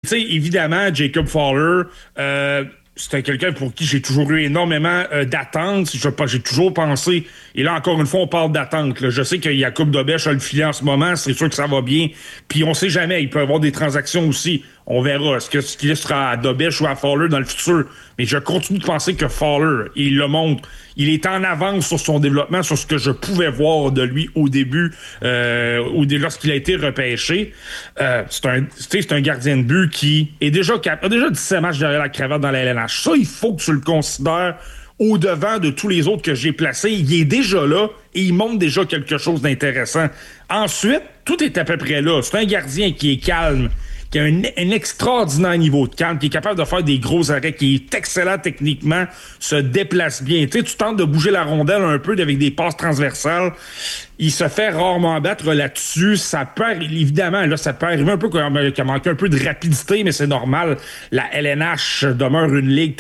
tu sais, évidemment, Jacob Fowler, c'était quelqu'un pour qui j'ai toujours eu énormément d'attentes. J'ai toujours pensé, et là, encore une fois, on parle d'attente. Là. Je sais qu'il y a Coupe d'Aubèche a le filet en ce moment, c'est sûr que ça va bien. Puis on sait jamais, il peut y avoir des transactions aussi. On verra. Est-ce qu'il sera à Dobech ou à Fowler dans le futur? Mais je continue de penser que Fowler, il le montre. Il est en avance sur son développement, sur ce que je pouvais voir de lui au début, lorsqu'il a été repêché. C'est un gardien de but qui a déjà 17 matchs derrière la cravate dans la LNH. Ça, il faut que tu le considères au-devant de tous les autres que j'ai placés. Il est déjà là et il montre déjà quelque chose d'intéressant. Ensuite, tout est à peu près là. C'est un gardien qui est calme, qui a un extraordinaire niveau de calme, qui est capable de faire des gros arrêts, qui est excellent techniquement, se déplace bien. Tu sais, tu tentes de bouger la rondelle un peu avec des passes transversales. Il se fait rarement battre là-dessus. Ça peut, évidemment, là, ça peut arriver un peu qu'il manque un peu de rapidité, mais c'est normal. La LNH demeure une ligue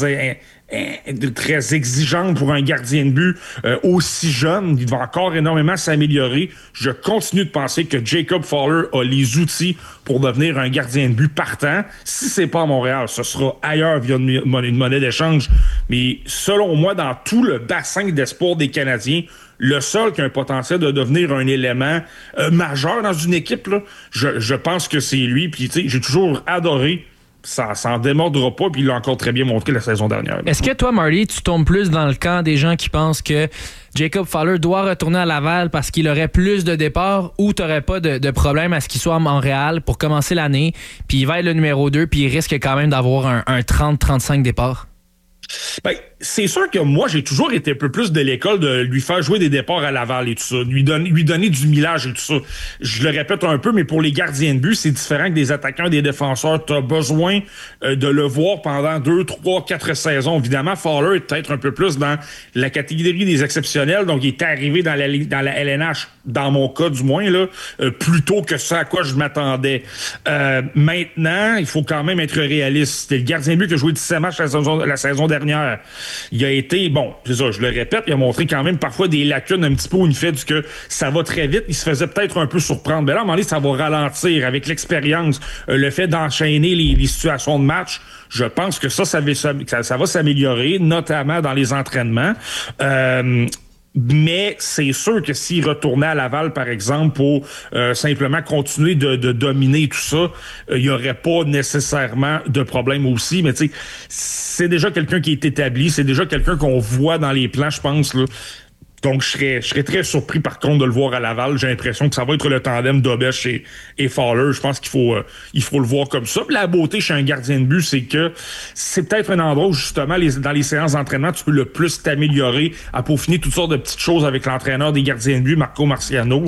très exigeante pour un gardien de but aussi jeune. Il va encore énormément s'améliorer. Je continue de penser que Jacob Fowler a les outils pour devenir un gardien de but partant. Si c'est pas à Montréal, ce sera ailleurs via une monnaie d'échange. Mais selon moi, dans tout le bassin d'espoir des Canadiens, le seul qui a un potentiel de devenir un élément majeur dans une équipe, là, je pense que c'est lui. Puis tu sais, j'ai toujours adoré. Ça en démordra pas, puis il l'a encore très bien montré la saison dernière. Est-ce que toi, Marty, tu tombes plus dans le camp des gens qui pensent que Jacob Fowler doit retourner à Laval parce qu'il aurait plus de départs, ou t'aurais pas de problème à ce qu'il soit à Montréal pour commencer l'année, puis il va être le numéro 2, puis il risque quand même d'avoir un 30-35 départs? Ben, c'est sûr que moi, j'ai toujours été un peu plus de l'école de lui faire jouer des départs à Laval et tout ça, lui donner du millage et tout ça. Je le répète un peu, mais pour les gardiens de but, c'est différent que des attaquants, des défenseurs. Tu as besoin de le voir pendant 2, 3, 4 saisons. Évidemment, Fowler est peut-être un peu plus dans la catégorie des exceptionnels, donc il est arrivé dans la LNH, dans mon cas du moins, là, plus tôt que ça à quoi je m'attendais. Maintenant, il faut quand même être réaliste. C'était le gardien de but qui a joué 17 matchs la saison dernière. Il a été, bon, c'est ça, je le répète, il a montré quand même parfois des lacunes un petit peu au fait du que ça va très vite. Il se faisait peut-être un peu surprendre. Mais là, à un moment donné, ça va ralentir avec l'expérience, le fait d'enchaîner les situations de match. Je pense que ça va s'améliorer, notamment dans les entraînements. Mais c'est sûr que s'il retournait à Laval, par exemple, pour simplement continuer de dominer tout ça, il n'y aurait pas nécessairement de problème aussi. Mais tu sais, c'est déjà quelqu'un qui est établi, c'est déjà quelqu'un qu'on voit dans les plans, je pense, là. Donc, je serais très surpris, par contre, de le voir à Laval. J'ai l'impression que ça va être le tandem Dobech et Fowler. Je pense qu'il faut le voir comme ça. Puis la beauté chez un gardien de but, c'est que c'est peut-être un endroit où, justement, dans les séances d'entraînement, tu peux le plus t'améliorer à peaufiner toutes sortes de petites choses avec l'entraîneur des gardiens de but, Marco Marciano,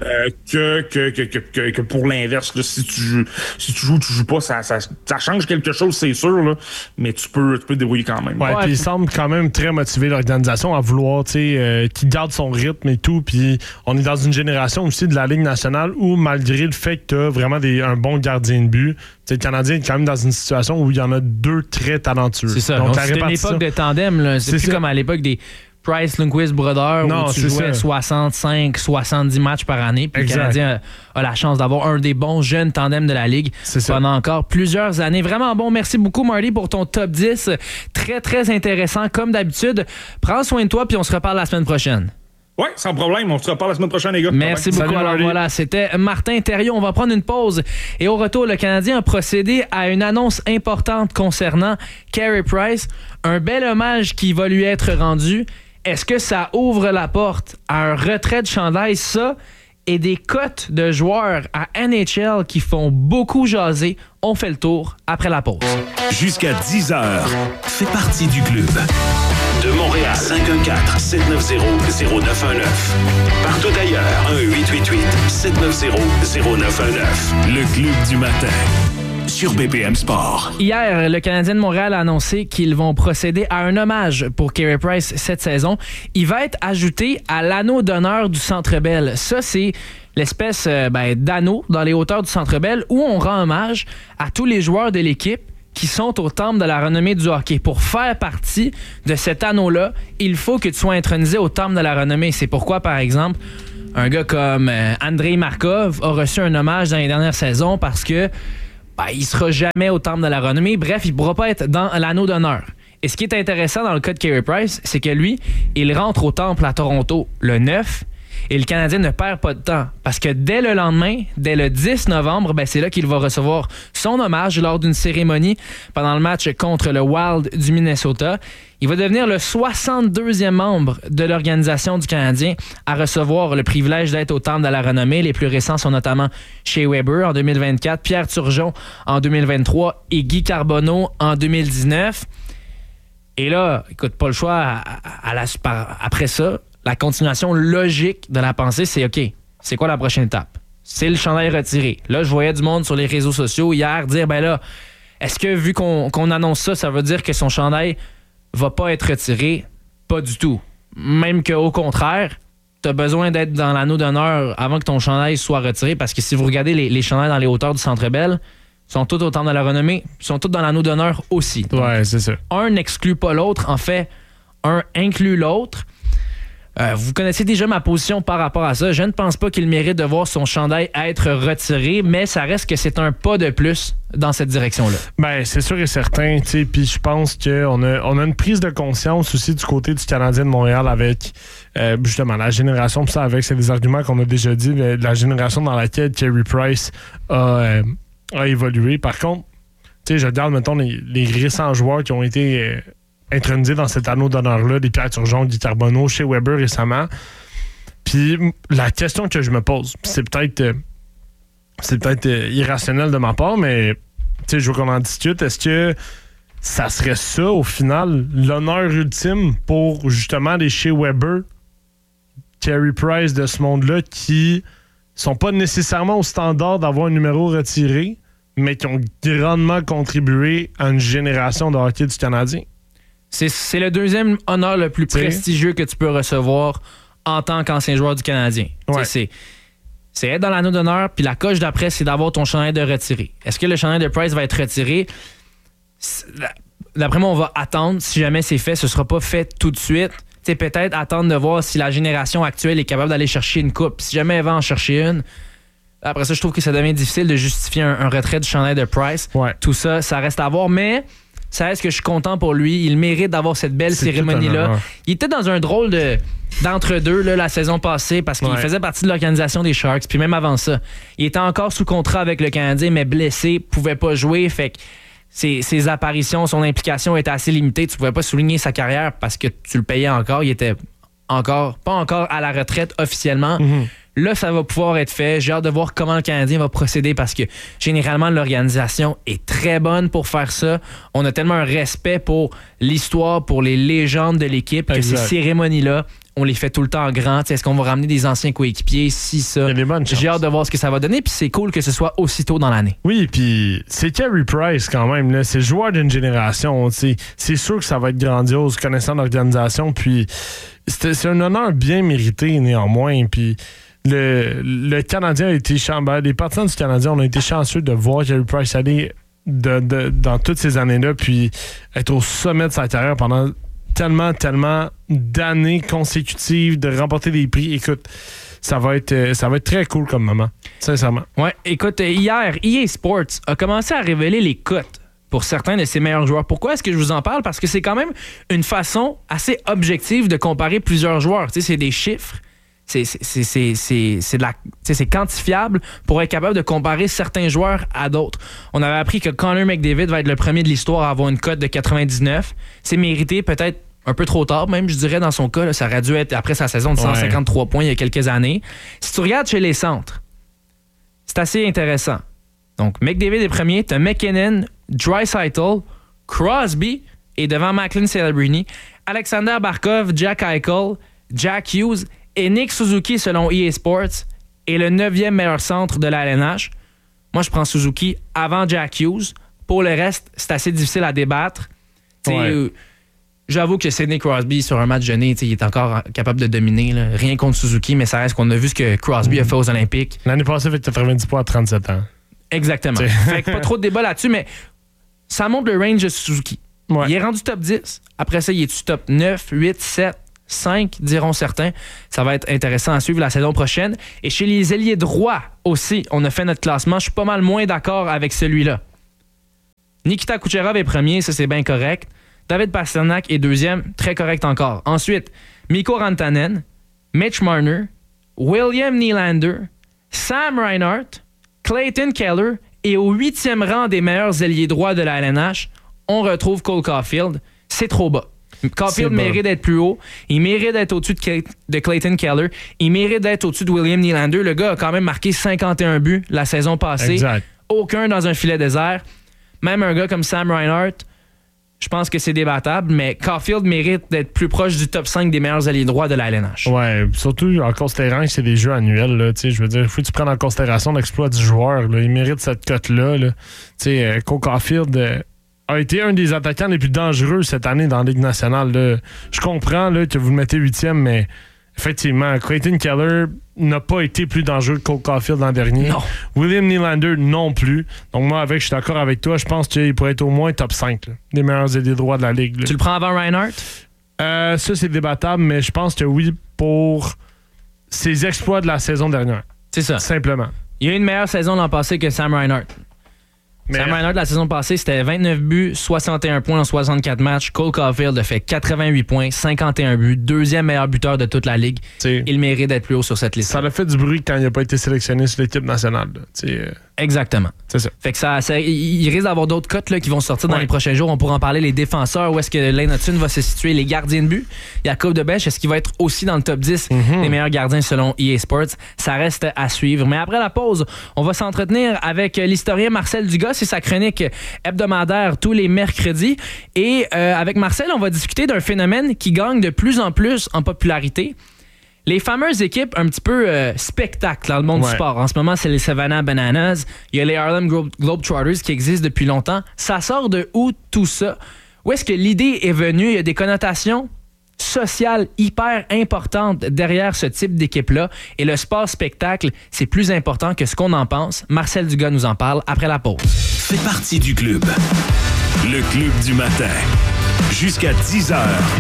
que pour l'inverse. Là, si tu joues pas, ça change quelque chose, c'est sûr, là, mais tu peux te débrouiller quand même. Ouais, puis il semble quand même très motivé, l'organisation, à vouloir, tu sais, qu'il garde son rythme et tout. Puis on est dans une génération aussi de la Ligue nationale où, malgré le fait que tu as vraiment un bon gardien de but, le Canadien est quand même dans une situation où il y en a 2 très talentueux. C'est ça. Donc c'est une époque de tandem. Là. C'est plus comme à l'époque des Price, Lundqvist, Brodeur, où tu jouais 65-70 matchs par année. Puis le Canadien a la chance d'avoir un des bons jeunes tandems de la Ligue pendant encore plusieurs années. Vraiment bon. Merci beaucoup, Marty, pour ton top 10. Très, très intéressant, comme d'habitude. Prends soin de toi, puis on se reparle la semaine prochaine. Oui, sans problème. On se reparle la semaine prochaine, les gars. Merci beaucoup. Salut, alors voilà, c'était Martin Thériault. On va prendre une pause. Et au retour, le Canadien a procédé à une annonce importante concernant Carey Price. Un bel hommage qui va lui être rendu. Est-ce que ça ouvre la porte à un retrait de chandail, ça, et des cotes de joueurs à NHL qui font beaucoup jaser? On fait le tour après la pause. Jusqu'à 10h, fais partie du club. De Montréal, 514-790-0919. Partout ailleurs, 1-888-790-0919. Le club du matin. Sur BPM Sport. Hier, le Canadien de Montréal a annoncé qu'ils vont procéder à un hommage pour Carey Price cette saison. Il va être ajouté à l'anneau d'honneur du Centre Bell. Ça, c'est l'espèce d'anneau dans les hauteurs du Centre Bell où on rend hommage à tous les joueurs de l'équipe qui sont au temple de la renommée du hockey. Pour faire partie de cet anneau-là, il faut que tu sois intronisé au temple de la renommée. C'est pourquoi, par exemple, un gars comme Andrei Markov a reçu un hommage dans les dernières saisons parce que il sera jamais au Temple de la Renommée. Bref, il ne pourra pas être dans l'anneau d'honneur. Et ce qui est intéressant dans le cas de Carey Price, c'est que lui, il rentre au Temple à Toronto le 9 et le Canadien ne perd pas de temps parce que dès le lendemain, dès le 10 novembre, c'est là qu'il va recevoir son hommage lors d'une cérémonie pendant le match contre le Wild du Minnesota. Il va devenir le 62e membre de l'organisation du Canadien à recevoir le privilège d'être au Temple de la Renommée. Les plus récents sont notamment Shea Weber en 2024, Pierre Turgeon en 2023 et Guy Carbonneau en 2019. Et là, écoute, pas le choix après ça. La continuation logique de la pensée, c'est OK, c'est quoi la prochaine étape? C'est le chandail retiré. Là, je voyais du monde sur les réseaux sociaux hier dire, est-ce que vu qu'on annonce ça veut dire que son chandail va pas être retiré? Pas du tout. Même qu'au contraire, tu as besoin d'être dans l'anneau d'honneur avant que ton chandail soit retiré parce que si vous regardez les chandails dans les hauteurs du Centre Bell, sont tous au Temple de la Renommée, sont tous dans l'anneau d'honneur aussi. Donc, c'est ça. Un n'exclut pas l'autre. En fait, un inclut l'autre. Vous connaissez déjà ma position par rapport à ça. Je ne pense pas qu'il mérite de voir son chandail être retiré, mais ça reste que c'est un pas de plus dans cette direction-là. C'est sûr et certain. Puis je pense qu'on a une prise de conscience aussi du côté du Canadien de Montréal avec justement la génération. Puis ça, c'est des arguments qu'on a déjà dit, la génération dans laquelle Carey Price a évolué. Par contre, je regarde, mettons, les récents joueurs qui ont été intronisés dans cet anneau d'honneur-là, des Pierre Turgeon, Guy Carbonneau, Shea Weber récemment. Puis la question que je me pose, c'est peut-être irrationnel de ma part, mais je veux qu'on en discute. Est-ce que ça serait ça, au final, l'honneur ultime pour justement les Shea Weber, Carey Price de ce monde-là qui sont pas nécessairement au standard d'avoir un numéro retiré, mais qui ont grandement contribué à une génération de hockey du Canadien? C'est le deuxième honneur le plus prestigieux que tu peux recevoir en tant qu'ancien joueur du Canadien. Ouais. C'est être dans l'anneau d'honneur, puis la coche d'après, c'est d'avoir ton chandail de retiré. Est-ce que le chandail de Price va être retiré? D'après moi, on va attendre. Si jamais c'est fait, ce ne sera pas fait tout de suite. Peut-être attendre de voir si la génération actuelle est capable d'aller chercher une coupe. Si jamais elle va en chercher une, après ça, je trouve que ça devient difficile de justifier un retrait du chandail de Price. Ouais. Tout ça, ça reste à voir, mais ça reste que je suis content pour lui. Il mérite d'avoir cette belle cérémonie-là. Il était dans un drôle d'entre-deux la saison passée parce qu'il faisait partie de l'organisation des Sharks. Puis même avant ça, il était encore sous contrat avec le Canadien, mais blessé, pouvait pas jouer. Fait que ses apparitions, son implication était assez limitée. Tu pouvais pas souligner sa carrière parce que tu le payais encore. Il était pas encore à la retraite officiellement. Mm-hmm. Là, ça va pouvoir être fait. J'ai hâte de voir comment le Canadien va procéder parce que généralement, l'organisation est très bonne pour faire ça. On a tellement un respect pour l'histoire, pour les légendes de l'équipe que ces cérémonies-là, on les fait tout le temps en grand. Est-ce qu'on va ramener des anciens coéquipiers? Si ça. J'ai hâte de voir ce que ça va donner. Puis c'est cool que ce soit aussitôt dans l'année. Oui, puis c'est Carey Price quand même. Là. C'est le joueur d'une génération. C'est sûr que ça va être grandiose, connaissant l'organisation. Puis c'est un honneur bien mérité néanmoins. Puis le Canadien a été chanceux. Les partisans du Canadien, on a été chanceux de voir Carey Price aller dans toutes ces années-là, puis être au sommet de sa carrière pendant tellement d'années consécutives, de remporter des prix. Écoute, ça va être très cool comme moment, sincèrement. Ouais, écoute, hier, EA Sports a commencé à révéler les cotes pour certains de ses meilleurs joueurs. Pourquoi est-ce que je vous en parle? Parce que c'est quand même une façon assez objective de comparer plusieurs joueurs. Tu sais, c'est des chiffres. C'est quantifiable pour être capable de comparer certains joueurs à d'autres. On avait appris que Connor McDavid va être le premier de l'histoire à avoir une cote de 99. C'est mérité peut-être un peu trop tard, même, je dirais, dans son cas. Là, ça aurait dû être après sa saison de 153 points il y a quelques années. Si tu regardes chez les centres, c'est assez intéressant. Donc, McDavid est premier, t'as McKinnon, Draisaitl, Crosby et devant Macklin Celebrini, Alexander Barkov, Jack Eichel, Jack Hughes et Nick Suzuki, selon EA Sports, est le 9e meilleur centre de la LNH. Moi, je prends Suzuki avant Jack Hughes. Pour le reste, c'est assez difficile à débattre. J'avoue que Sidney Crosby, sur un match donné, il est encore capable de dominer. Là. Rien contre Suzuki, mais ça reste qu'on a vu ce que Crosby a fait aux Olympiques. L'année passée, il fait 90 points à 37 ans. Exactement. Fait que pas trop de débat là-dessus, mais ça montre le range de Suzuki. Ouais. Il est rendu top 10. Après ça, il est top 9, 8, 7, 5, diront certains. Ça va être intéressant à suivre la saison prochaine. Et chez les ailiers droits aussi, on a fait notre classement. Je suis pas mal moins d'accord avec celui-là. Nikita Kucherov est premier, ça c'est bien correct. David Pastrnak est deuxième, très correct encore. Ensuite, Mikko Rantanen, Mitch Marner, William Nylander, Sam Reinhart, Clayton Keller et au 8e rang des meilleurs ailiers droits de la LNH, on retrouve Cole Caulfield. C'est trop bas. Caulfield mérite d'être plus haut. Il mérite d'être au-dessus de Clayton Keller. Il mérite d'être au-dessus de William Nylander. Le gars a quand même marqué 51 buts la saison passée. Exact. Aucun dans un filet désert. Même un gars comme Sam Reinhart, je pense que c'est débattable, mais Caulfield mérite d'être plus proche du top 5 des meilleurs alliés droits de la LNH. Ouais, surtout en considérant que c'est des jeux annuels. Là, je veux dire, il faut que tu prennes en considération l'exploit du joueur. Là. Il mérite cette cote-là. Là. Cole Caulfield a été un des attaquants les plus dangereux cette année dans la Ligue nationale. Là. Je comprends là, que vous le mettez 8e, mais effectivement, Clayton Keller n'a pas été plus dangereux que Cole Caulfield l'an dernier. Non. William Nylander non plus. Donc moi, je suis d'accord avec toi. Je pense qu'il pourrait être au moins top 5 là, des meilleurs ailiers droits de la Ligue. Là. Tu le prends avant Reinhart? Ça, c'est débattable, mais je pense que oui pour ses exploits de la saison dernière. C'est ça. Simplement. Il y a eu une meilleure saison l'an passé que Sam Reinhart. Sam Reinhart, la saison passée, c'était 29 buts, 61 points en 64 matchs. Cole Caulfield a fait 88 points, 51 buts, deuxième meilleur buteur de toute la Ligue. Il mérite d'être plus haut sur cette liste. Ça a fait du bruit quand il n'a pas été sélectionné sur l'équipe nationale. Exactement. C'est ça. Fait que il risque d'avoir d'autres cotes là, qui vont sortir dans les prochains jours. On pourra en parler. Les défenseurs, où est-ce que Lane Hutson va se situer? Les gardiens de but. Jakub Dobeš, est-ce qu'il va être aussi dans le top 10 des meilleurs gardiens selon EA Sports? Ça reste à suivre. Mais après la pause, on va s'entretenir avec l'historien Marcel Dugas. C'est sa chronique hebdomadaire tous les mercredis. Et avec Marcel, on va discuter d'un phénomène qui gagne de plus en plus en popularité. Les fameuses équipes un petit peu spectacle dans le monde du sport. En ce moment, c'est les Savannah Bananas. Il y a les Harlem Globetrotters qui existent depuis longtemps. Ça sort de où tout ça? Où est-ce que l'idée est venue? Il y a des connotations sociales hyper importantes derrière ce type d'équipe-là. Et le sport-spectacle, c'est plus important que ce qu'on en pense. Marcel Dugas nous en parle après la pause. Fais partie du club. Le club du matin. Jusqu'à 10h.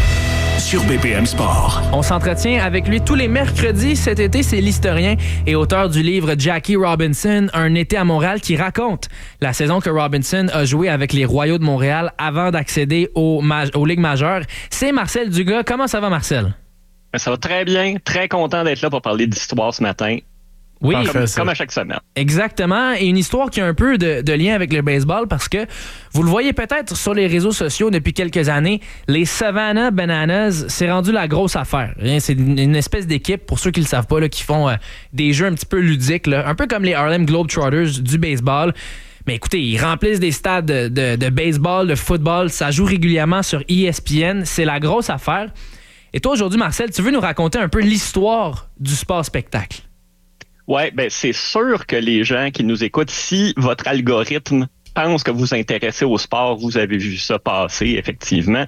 Sur BPM Sport. On s'entretient avec lui tous les mercredis. Cet été, c'est l'historien et auteur du livre Jackie Robinson, Un été à Montréal, qui raconte la saison que Robinson a joué avec les Royaux de Montréal avant d'accéder aux Ligues majeures. C'est Marcel Dugas. Comment ça va, Marcel? Ça va très bien. Très content d'être là pour parler d'histoire ce matin. Oui, comme à chaque semaine. Exactement. Et une histoire qui a un peu de lien avec le baseball parce que vous le voyez peut-être sur les réseaux sociaux depuis quelques années, les Savannah Bananas, c'est rendu la grosse affaire. C'est une espèce d'équipe, pour ceux qui ne le savent pas, là, qui font des jeux un petit peu ludiques, là, un peu comme les Harlem Globetrotters du baseball. Mais écoutez, ils remplissent des stades de baseball, de football. Ça joue régulièrement sur ESPN. C'est la grosse affaire. Et toi, aujourd'hui, Marcel, tu veux nous raconter un peu l'histoire du sport-spectacle? Oui, ben c'est sûr que les gens qui nous écoutent, si votre algorithme pense que vous vous intéressez au sport, vous avez vu ça passer, effectivement.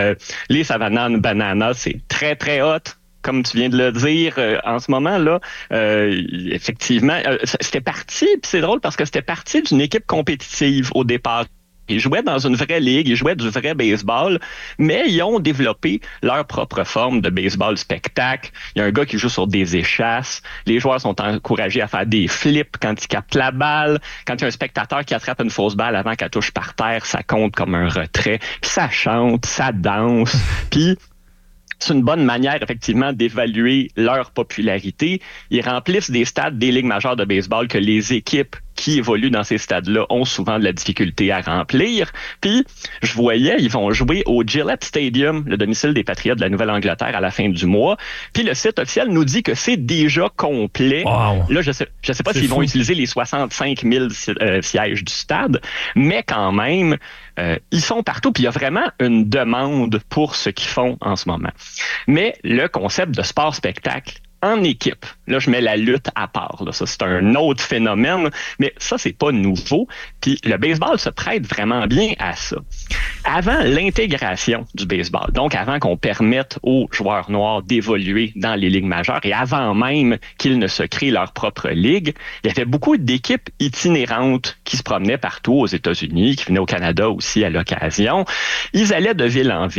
Les Savannah Bananas, c'est très, très hot. Comme tu viens de le dire, en ce moment-là, effectivement, c'était parti, puis c'est drôle parce que c'était parti d'une équipe compétitive au départ. Ils jouaient dans une vraie ligue, ils jouaient du vrai baseball, mais ils ont développé leur propre forme de baseball spectacle. Il y a un gars qui joue sur des échasses. Les joueurs sont encouragés à faire des flips quand ils captent la balle. Quand il y a un spectateur qui attrape une fausse balle avant qu'elle touche par terre, ça compte comme un retrait. Puis ça chante, ça danse. Puis c'est une bonne manière, effectivement, d'évaluer leur popularité. Ils remplissent des stades des ligues majeures de baseball que les équipes qui évoluent dans ces stades-là ont souvent de la difficulté à remplir. Puis, je voyais, ils vont jouer au Gillette Stadium, le domicile des Patriots de la Nouvelle-Angleterre, à la fin du mois. Puis, le site officiel nous dit que c'est déjà complet. Wow. Là, je sais pas s'ils vont utiliser les 65 000 sièges du stade, mais quand même, ils sont partout. Puis, il y a vraiment une demande pour ce qu'ils font en ce moment. Mais le concept de sport-spectacle, en équipe, là, je mets la lutte à part. Là. Ça, c'est un autre phénomène, mais ça, c'est pas nouveau. Puis le baseball se prête vraiment bien à ça. Avant l'intégration du baseball, donc avant qu'on permette aux joueurs noirs d'évoluer dans les ligues majeures et avant même qu'ils ne se créent leur propre ligue, il y avait beaucoup d'équipes itinérantes qui se promenaient partout aux États-Unis, qui venaient au Canada aussi à l'occasion. Ils allaient de ville en ville.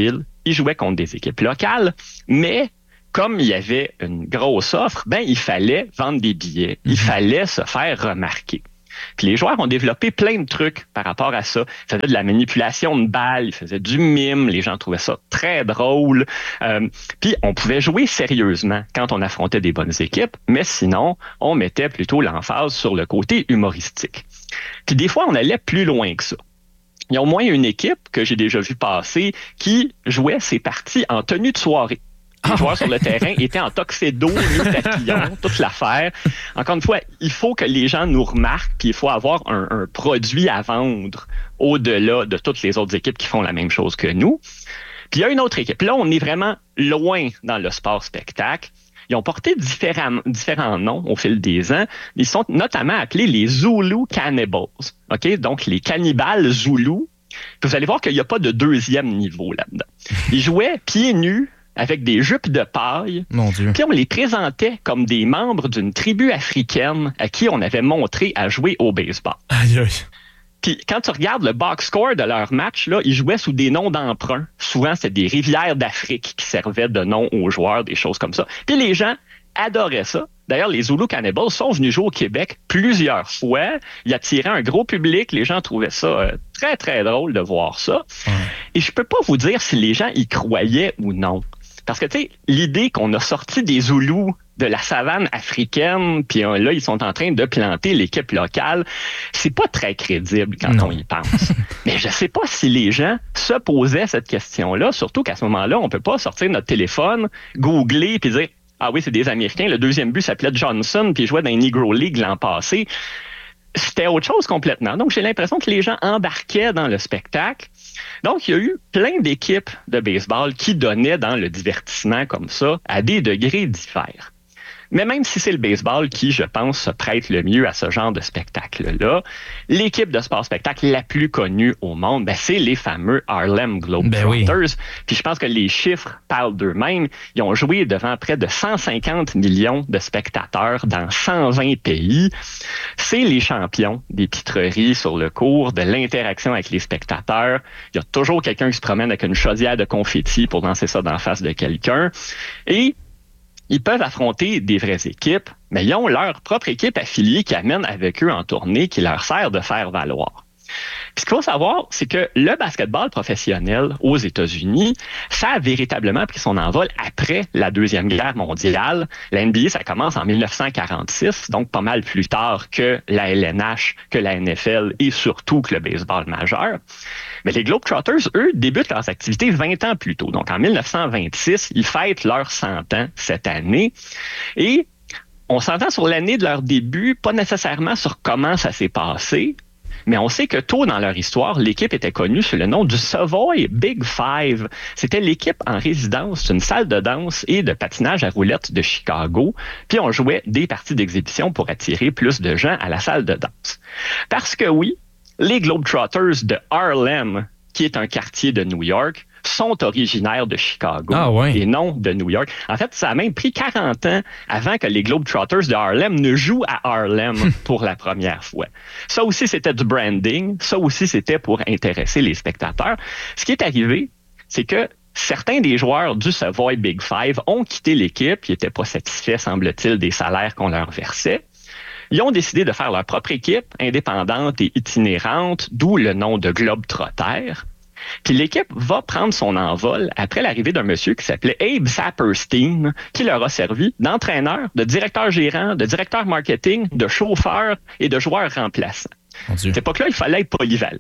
ils jouaient contre des équipes locales, mais comme il y avait une grosse offre, il fallait vendre des billets, il fallait se faire remarquer. Puis les joueurs ont développé plein de trucs par rapport à ça. Ils faisaient de la manipulation de balles, ils faisaient du mime, les gens trouvaient ça très drôle. Puis on pouvait jouer sérieusement quand on affrontait des bonnes équipes, mais sinon, on mettait plutôt l'emphase sur le côté humoristique. Puis des fois, on allait plus loin que ça. Il y a au moins une équipe que j'ai déjà vu passer qui jouait ses parties en tenue de soirée. Les joueurs sur le terrain étaient en tuxedo, nu papillon, toute l'affaire. Encore une fois, il faut que les gens nous remarquent, puis il faut avoir un produit à vendre au-delà de toutes les autres équipes qui font la même chose que nous. Puis il y a une autre équipe. Là, on est vraiment loin dans le sport-spectacle. Ils ont porté différents noms au fil des ans. Ils sont notamment appelés les Zulu Cannibals. OK? Donc, les cannibales Zoulous. Puis vous allez voir qu'il n'y a pas de deuxième niveau là-dedans. Ils jouaient pieds nus, avec des jupes de paille. Mon Dieu. Puis on les présentait comme des membres d'une tribu africaine à qui on avait montré à jouer au baseball. Aïe, aïe. Puis quand tu regardes le box score de leur match, là, ils jouaient sous des noms d'emprunt. Souvent, c'était des rivières d'Afrique qui servaient de nom aux joueurs, des choses comme ça. Puis les gens adoraient ça. D'ailleurs, les Zulu Cannibals sont venus jouer au Québec plusieurs fois. Ils attiraient un gros public. Les gens trouvaient ça très, très drôle de voir ça. Ouais. Et je peux pas vous dire si les gens y croyaient ou non. Parce que, tu sais, l'idée qu'on a sorti des Zoulous de la savane africaine, puis là, ils sont en train de planter l'équipe locale, c'est pas très crédible quand on y pense. Mais je sais pas si les gens se posaient cette question-là, surtout qu'à ce moment-là, on peut pas sortir notre téléphone, googler, puis dire « Ah oui, c'est des Américains, le deuxième but s'appelait Johnson, puis il jouait dans les Negro League l'an passé. » C'était autre chose complètement. Donc, j'ai l'impression que les gens embarquaient dans le spectacle. Donc, il y a eu plein d'équipes de baseball qui donnaient dans le divertissement comme ça à des degrés divers. Mais même si c'est le baseball qui, je pense, se prête le mieux à ce genre de spectacle-là, l'équipe de sport-spectacle la plus connue au monde, c'est les fameux Harlem Globetrotters. Oui. Puis je pense que les chiffres parlent d'eux-mêmes. Ils ont joué devant près de 150 millions de spectateurs dans 120 pays. C'est les champions des pitreries sur le cours, de l'interaction avec les spectateurs. Il y a toujours quelqu'un qui se promène avec une chaudière de confettis pour lancer ça d'en face de quelqu'un. Et ils peuvent affronter des vraies équipes, mais ils ont leur propre équipe affiliée qui amène avec eux en tournée, qui leur sert de faire valoir. Puis ce qu'il faut savoir, c'est que le basketball professionnel aux États-Unis, ça a véritablement pris son envol après la Deuxième Guerre mondiale. La NBA, ça commence en 1946, donc pas mal plus tard que la LNH, que la NFL et surtout que le baseball majeur. Mais les Globetrotters, eux, débutent leurs activités 20 ans plus tôt. Donc, en 1926, ils fêtent leurs 100 ans cette année. Et on s'entend sur l'année de leur début, pas nécessairement sur comment ça s'est passé, mais on sait que tôt dans leur histoire, l'équipe était connue sous le nom du Savoy Big Five. C'était l'équipe en résidence d'une salle de danse et de patinage à roulettes de Chicago. Puis on jouait des parties d'exhibition pour attirer plus de gens à la salle de danse. Parce que oui, les Globetrotters de Harlem, qui est un quartier de New York, sont originaires de Chicago et non de New York. En fait, ça a même pris 40 ans avant que les Globetrotters de Harlem ne jouent à Harlem pour la première fois. Ça aussi, c'était du branding. Ça aussi, c'était pour intéresser les spectateurs. Ce qui est arrivé, c'est que certains des joueurs du Savoy Big Five ont quitté l'équipe. Ils n'étaient pas satisfaits, semble-t-il, des salaires qu'on leur versait. Ils ont décidé de faire leur propre équipe, indépendante et itinérante, d'où le nom de Globetrotters. Puis l'équipe va prendre son envol après l'arrivée d'un monsieur qui s'appelait Abe Saperstein, qui leur a servi d'entraîneur, de directeur gérant, de directeur marketing, de chauffeur et de joueur remplaçant. À cette époque-là, il fallait être polyvalent.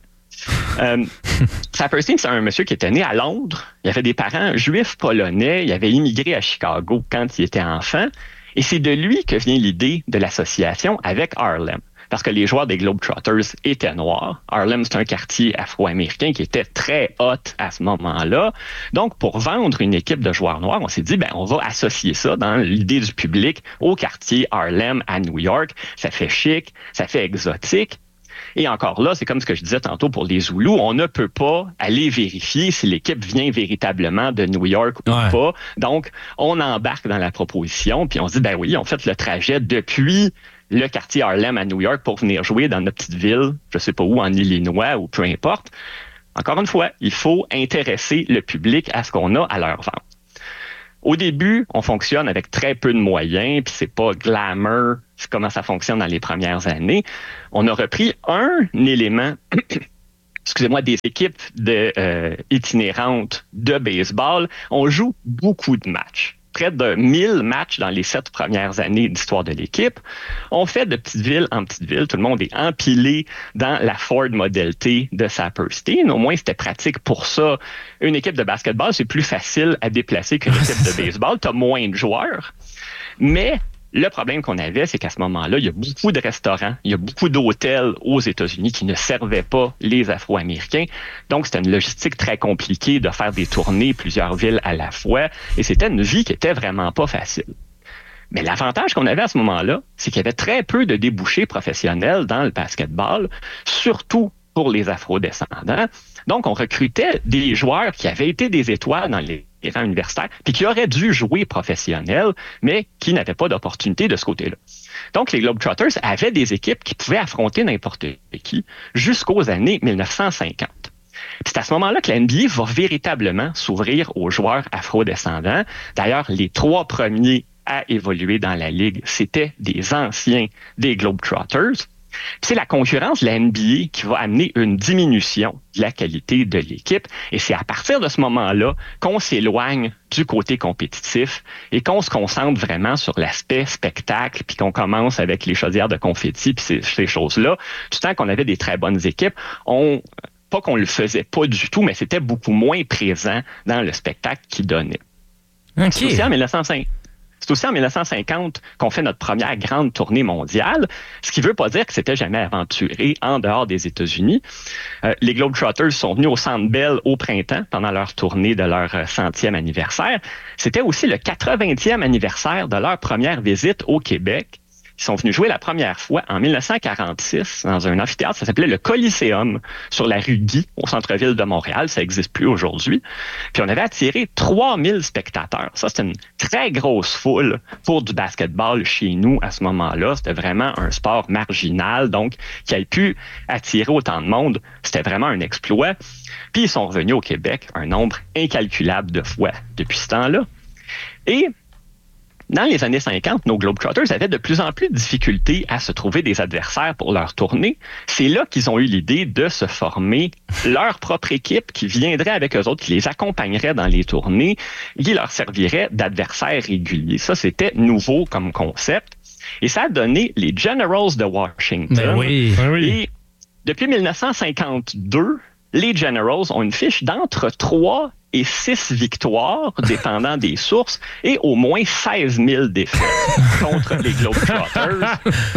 Saperstein, c'est un monsieur qui était né à Londres. Il avait des parents juifs polonais. Il avait immigré à Chicago quand il était enfant. Et c'est de lui que vient l'idée de l'association avec Harlem. Parce que les joueurs des Globetrotters étaient noirs. Harlem, c'est un quartier afro-américain qui était très hot à ce moment-là. Donc, pour vendre une équipe de joueurs noirs, on s'est dit, on va associer ça dans l'idée du public au quartier Harlem à New York. Ça fait chic, ça fait exotique. Et encore là, c'est comme ce que je disais tantôt pour les Zoulous, on ne peut pas aller vérifier si l'équipe vient véritablement de New York ou pas. Donc, on embarque dans la proposition, puis on se dit, oui, on fait le trajet depuis le quartier Harlem à New York pour venir jouer dans notre petite ville, je sais pas où, en Illinois ou peu importe. encore une fois, il faut intéresser le public à ce qu'on a à leur vente. Au début, on fonctionne avec très peu de moyens, puis c'est pas glamour, c'est comment ça fonctionne dans les premières années. On a repris un élément, des équipes itinérantes de baseball. On joue beaucoup de matchs. Près de 1000 matchs dans les 7 premières années d'histoire de l'équipe. On fait de petite ville en petite ville. Tout le monde est empilé dans la Ford Model T de Saperstein. Au moins, c'était pratique pour ça. Une équipe de basketball, c'est plus facile à déplacer qu'une équipe de baseball. Tu as moins de joueurs. Mais le problème qu'on avait, c'est qu'à ce moment-là, il y a beaucoup de restaurants, il y a beaucoup d'hôtels aux États-Unis qui ne servaient pas les Afro-Américains. Donc, c'était une logistique très compliquée de faire des tournées, plusieurs villes à la fois. Et c'était une vie qui était vraiment pas facile. Mais l'avantage qu'on avait à ce moment-là, c'est qu'il y avait très peu de débouchés professionnels dans le basketball, surtout pour les Afro-descendants. Donc, on recrutait des joueurs qui avaient été des étoiles dans les rangs universitaires, puis qui auraient dû jouer professionnel, mais qui n'avaient pas d'opportunité de ce côté-là. Donc, les Globetrotters avaient des équipes qui pouvaient affronter n'importe qui jusqu'aux années 1950. C'est à ce moment-là que la NBA va véritablement s'ouvrir aux joueurs afro-descendants. D'ailleurs, les 3 premiers à évoluer dans la Ligue, c'était des anciens des Globetrotters. Puis c'est la concurrence de la NBA qui va amener une diminution de la qualité de l'équipe. Et c'est à partir de ce moment-là qu'on s'éloigne du côté compétitif et qu'on se concentre vraiment sur l'aspect spectacle, puis qu'on commence avec les chaudières de confetti, puis ces choses-là. Du temps qu'on avait des très bonnes équipes, pas qu'on le faisait pas du tout, mais c'était beaucoup moins présent dans le spectacle qu'il donnait. Okay. C'est aussi en 1950 qu'on fait notre première grande tournée mondiale, ce qui ne veut pas dire que c'était jamais aventuré en dehors des États-Unis. Les Globetrotters sont venus au Centre Bell au printemps pendant leur tournée de leur 100e anniversaire. C'était aussi le 80e anniversaire de leur première visite au Québec. Ils sont venus jouer la première fois en 1946 dans un amphithéâtre, ça s'appelait le Coliseum, sur la rue Guy, au centre-ville de Montréal. Ça n'existe plus aujourd'hui. Puis on avait attiré 3000 spectateurs. Ça, c'était une très grosse foule pour du basketball chez nous à ce moment-là. C'était vraiment un sport marginal, donc qui a pu attirer autant de monde. C'était vraiment un exploit. Puis ils sont revenus au Québec un nombre incalculable de fois depuis ce temps-là. Et dans les années 50, nos Globetrotters avaient de plus en plus de difficultés à se trouver des adversaires pour leur tournée. C'est là qu'ils ont eu l'idée de se former leur propre équipe qui viendrait avec eux autres, qui les accompagnerait dans les tournées et qui leur servirait d'adversaires réguliers. Ça, c'était nouveau comme concept. Et ça a donné les Generals de Washington. Ben oui. Et depuis 1952, les Generals ont une fiche d'entre 3 et 6 victoires, dépendant des sources, et au moins 16 000 défaites contre les Globetrotters.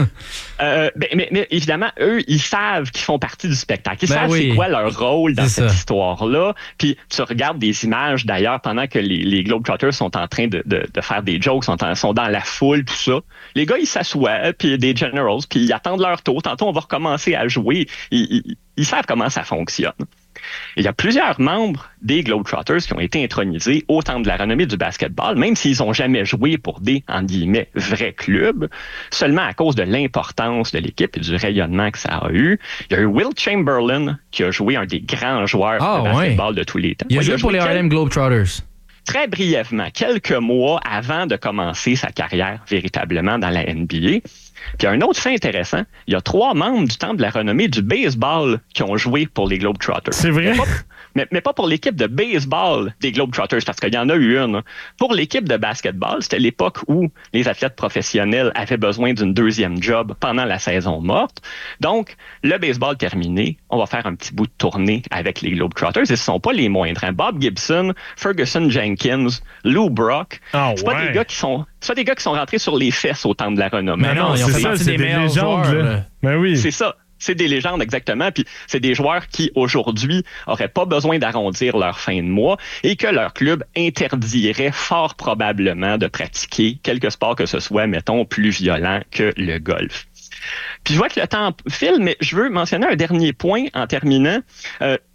Mais évidemment, eux, ils savent qu'ils font partie du spectacle. Ils savent c'est quoi leur rôle dans cette histoire-là. Puis tu regardes des images, d'ailleurs, pendant que les Globetrotters sont en train de faire des jokes, sont dans la foule, tout ça. Les gars, ils s'assoient, puis des Generals, puis ils attendent leur tour. Tantôt, on va recommencer à jouer. Ils savent comment ça fonctionne. Il y a plusieurs membres des Globetrotters qui ont été intronisés au temple de la renommée du basketball, même s'ils n'ont jamais joué pour des, en guillemets, vrais clubs, seulement à cause de l'importance de l'équipe et du rayonnement que ça a eu. Il y a eu Will Chamberlain, qui a joué un des grands joueurs de basketball de tous les temps. Il a joué pour les Harlem Globetrotters. Très brièvement, quelques mois avant de commencer sa carrière véritablement dans la NBA. Puis un autre fait intéressant, il y a 3 membres du temple de la renommée du baseball qui ont joué pour les Globetrotters. C'est vrai? Mais pas pour l'équipe de baseball des Globetrotters, parce qu'il y en a eu une. Pour l'équipe de basketball, c'était l'époque où les athlètes professionnels avaient besoin d'une deuxième job pendant la saison morte. Donc, le baseball terminé, on va faire un petit bout de tournée avec les Globetrotters. Et ce ne sont pas les moindres. Hein. Bob Gibson, Ferguson Jenkins, Lou Brock. C'est pas des gars qui sont... C'est pas des gars qui sont rentrés sur les fesses au temple de la renommée. Mais non, ils ont fait partie des meilleurs légendes, joueurs. Ben oui. C'est ça. C'est des légendes, exactement. Puis c'est des joueurs qui, aujourd'hui, n'auraient pas besoin d'arrondir leur fin de mois et que leur club interdirait fort probablement de pratiquer quelque sport que ce soit, mettons, plus violent que le golf. Puis je vois que le temps file, mais je veux mentionner un dernier point en terminant. Nous,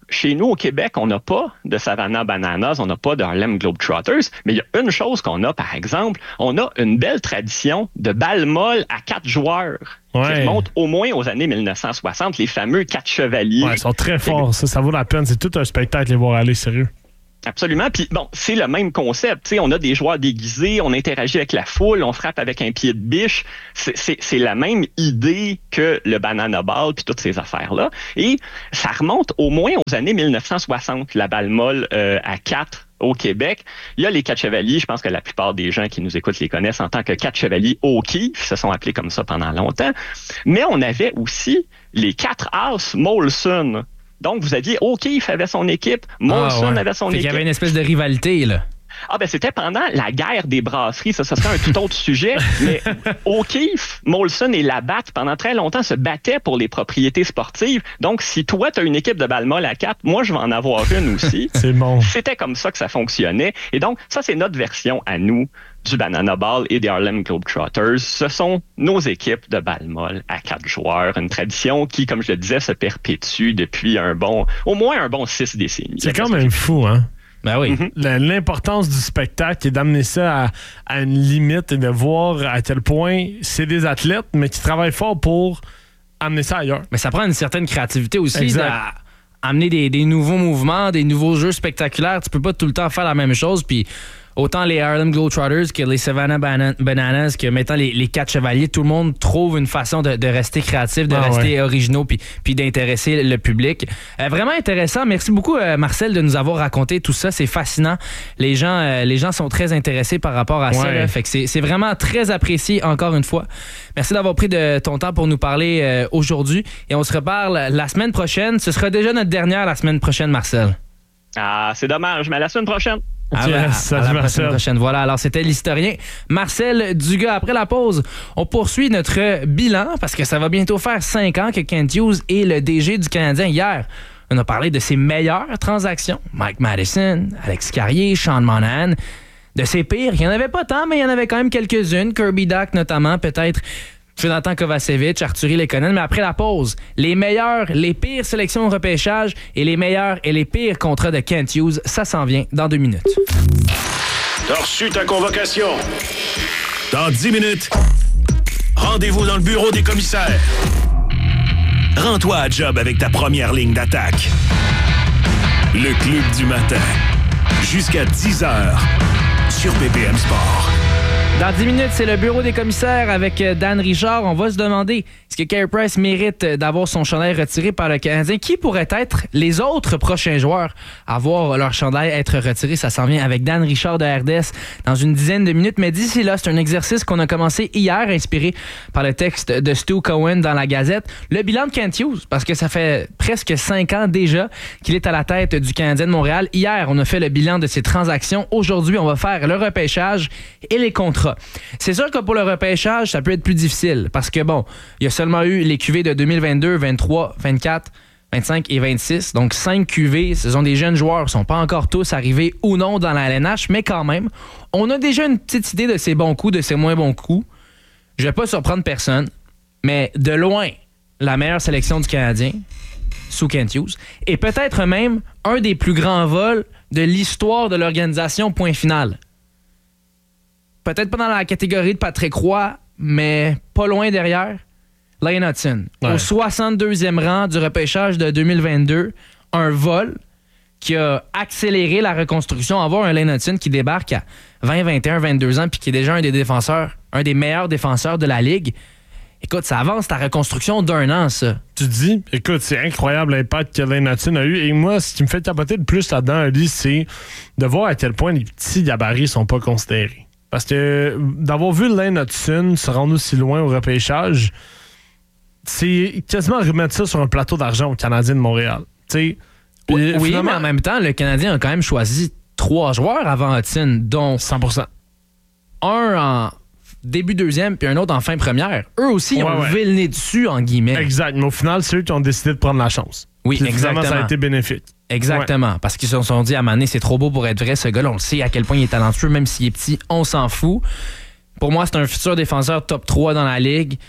chez nous, au Québec, on n'a pas de Savannah Bananas, on n'a pas de Harlem Globetrotters, mais il y a une chose qu'on a, par exemple, on a une belle tradition de balle molle à 4 joueurs qui remonte au moins aux années 1960, les fameux 4 chevaliers. Ouais, ils sont très forts, ça vaut la peine. C'est tout un spectacle les voir aller, sérieux. Absolument. Puis bon, c'est le même concept. T'sais, on a des joueurs déguisés, on interagit avec la foule, on frappe avec un pied de biche. C'est la même idée que le banana ball puis toutes ces affaires-là. Et ça remonte au moins aux années 1960, la balle molle à 4 au Québec. Il y a les 4 chevaliers. Je pense que la plupart des gens qui nous écoutent les connaissent en tant que 4 chevaliers O'Keefe. Ils se sont appelés comme ça pendant longtemps. Mais on avait aussi les 4 As Molson. Donc, vous aviez O'Keefe avait son équipe, Molson avait son équipe. Il y avait une espèce de rivalité, là. Ah ben c'était pendant la guerre des brasseries, ça serait un tout autre sujet, mais O'Keefe, Molson et Labatt, pendant très longtemps, se battaient pour les propriétés sportives. Donc, si toi, tu as une équipe de balle molle à 4, moi, je vais en avoir une aussi. C'est bon. C'était comme ça que ça fonctionnait. Et donc, ça, c'est notre version à nous du Banana Ball et des Harlem Globetrotters. Ce sont nos équipes de balle molle à 4 joueurs. Une tradition qui, comme je le disais, se perpétue depuis au moins un bon 6 décennies. C'est quand même fou, hein? Ben oui. L'importance du spectacle est d'amener ça à une limite et de voir à quel point c'est des athlètes, mais qui travaillent fort pour amener ça ailleurs. Mais ça prend une certaine créativité aussi d'amener des nouveaux mouvements, des nouveaux jeux spectaculaires. Tu peux pas tout le temps faire la même chose, puis autant les Harlem Globetrotters que les Savannah Bananas, que maintenant les 4 chevaliers, tout le monde trouve une façon de rester créatif, de rester originaux puis d'intéresser le public. Vraiment intéressant. Merci beaucoup, Marcel, de nous avoir raconté tout ça. C'est fascinant. Les gens sont très intéressés par rapport à ça. Là. Fait que c'est vraiment très apprécié, encore une fois. Merci d'avoir pris de ton temps pour nous parler aujourd'hui. Et on se reparle la semaine prochaine. Ce sera déjà notre dernière la semaine prochaine, Marcel. Ah, c'est dommage, mais à la semaine prochaine. À la semaine prochaine. Voilà, alors c'était l'historien Marcel Dugas. Après la pause, on poursuit notre bilan parce que ça va bientôt faire 5 ans que Kent Hughes est le DG du Canadien. Hier, on a parlé de ses meilleures transactions. Mike Matheson, Alex Carrier, Sean Monahan. De ses pires, il n'y en avait pas tant, mais il y en avait quand même quelques-unes. Kirby Dach notamment, peut-être Jonathan Kovacevic, Arturi Lekonen. Mais après la pause, les meilleures, les pires sélections au repêchage et les meilleurs et les pires contrats de Kent Hughes, ça s'en vient dans 2 minutes. T'as reçu ta convocation. Dans 10 minutes, rendez-vous dans le bureau des commissaires. Rends-toi à job avec ta première ligne d'attaque. Le Club du matin. Jusqu'à 10h sur BPM Sport. Dans 10 minutes, c'est le bureau des commissaires avec Dan Richard. On va se demander, est-ce que Carey Price mérite d'avoir son chandail retiré par le Canadien? Qui pourraient être les autres prochains joueurs à voir leur chandail être retiré? Ça s'en vient avec Dan Richard de RDS dans une dizaine de minutes. Mais d'ici là, c'est un exercice qu'on a commencé hier, inspiré par le texte de Stu Cohen dans la Gazette. Le bilan de Kent Hughes, parce que ça fait presque 5 ans déjà qu'il est à la tête du Canadien de Montréal. Hier, on a fait le bilan de ses transactions. Aujourd'hui, on va faire le repêchage et les contrats. C'est sûr que pour le repêchage, ça peut être plus difficile parce que, bon, il y a seulement eu les QV de 2022, 23, 24, 25 et 26. Donc, 5 QV, ce sont des jeunes joueurs. Ils ne sont pas encore tous arrivés ou non dans la LNH, mais quand même, on a déjà une petite idée de ses bons coups, de ses moins bons coups. Je ne vais pas surprendre personne, mais de loin, la meilleure sélection du Canadien, sous Kent Hughes, et peut-être même un des plus grands vols de l'histoire de l'organisation, point final. Peut-être pas dans la catégorie de Patrick Roy, mais pas loin derrière. Lane Hutson, au 62e rang du repêchage de 2022, un vol qui a accéléré la reconstruction. On va voir un Lane Hutson qui débarque à 20, 21, 22 ans puis qui est déjà un des meilleurs défenseurs de la Ligue. Écoute, ça avance ta reconstruction d'1 an, ça. Tu dis, écoute, c'est incroyable l'impact que Lane Hutson a eu. Et moi, ce qui me fait capoter le plus là-dedans, Ali, c'est de voir à quel point les petits gabarits sont pas considérés. Parce que d'avoir vu Lane Hutson se rendre aussi loin au repêchage, c'est quasiment remettre ça sur un plateau d'argent au Canadien de Montréal. Oui, mais en même temps, le Canadien a quand même choisi 3 joueurs avant Hutson, dont 100%. Un en début 2e puis un autre en fin 1re. Eux aussi, ils ont levé le nez dessus, en guillemets. Exact, mais au final, c'est eux qui ont décidé de prendre la chance. Oui, puis exactement. Ça a été bénéfique. Exactement, parce qu'ils se sont dit à Mané, c'est trop beau pour être vrai, ce gars-là, on le sait à quel point il est talentueux, même s'il est petit, on s'en fout. Pour moi, c'est un futur défenseur top 3 dans la Ligue.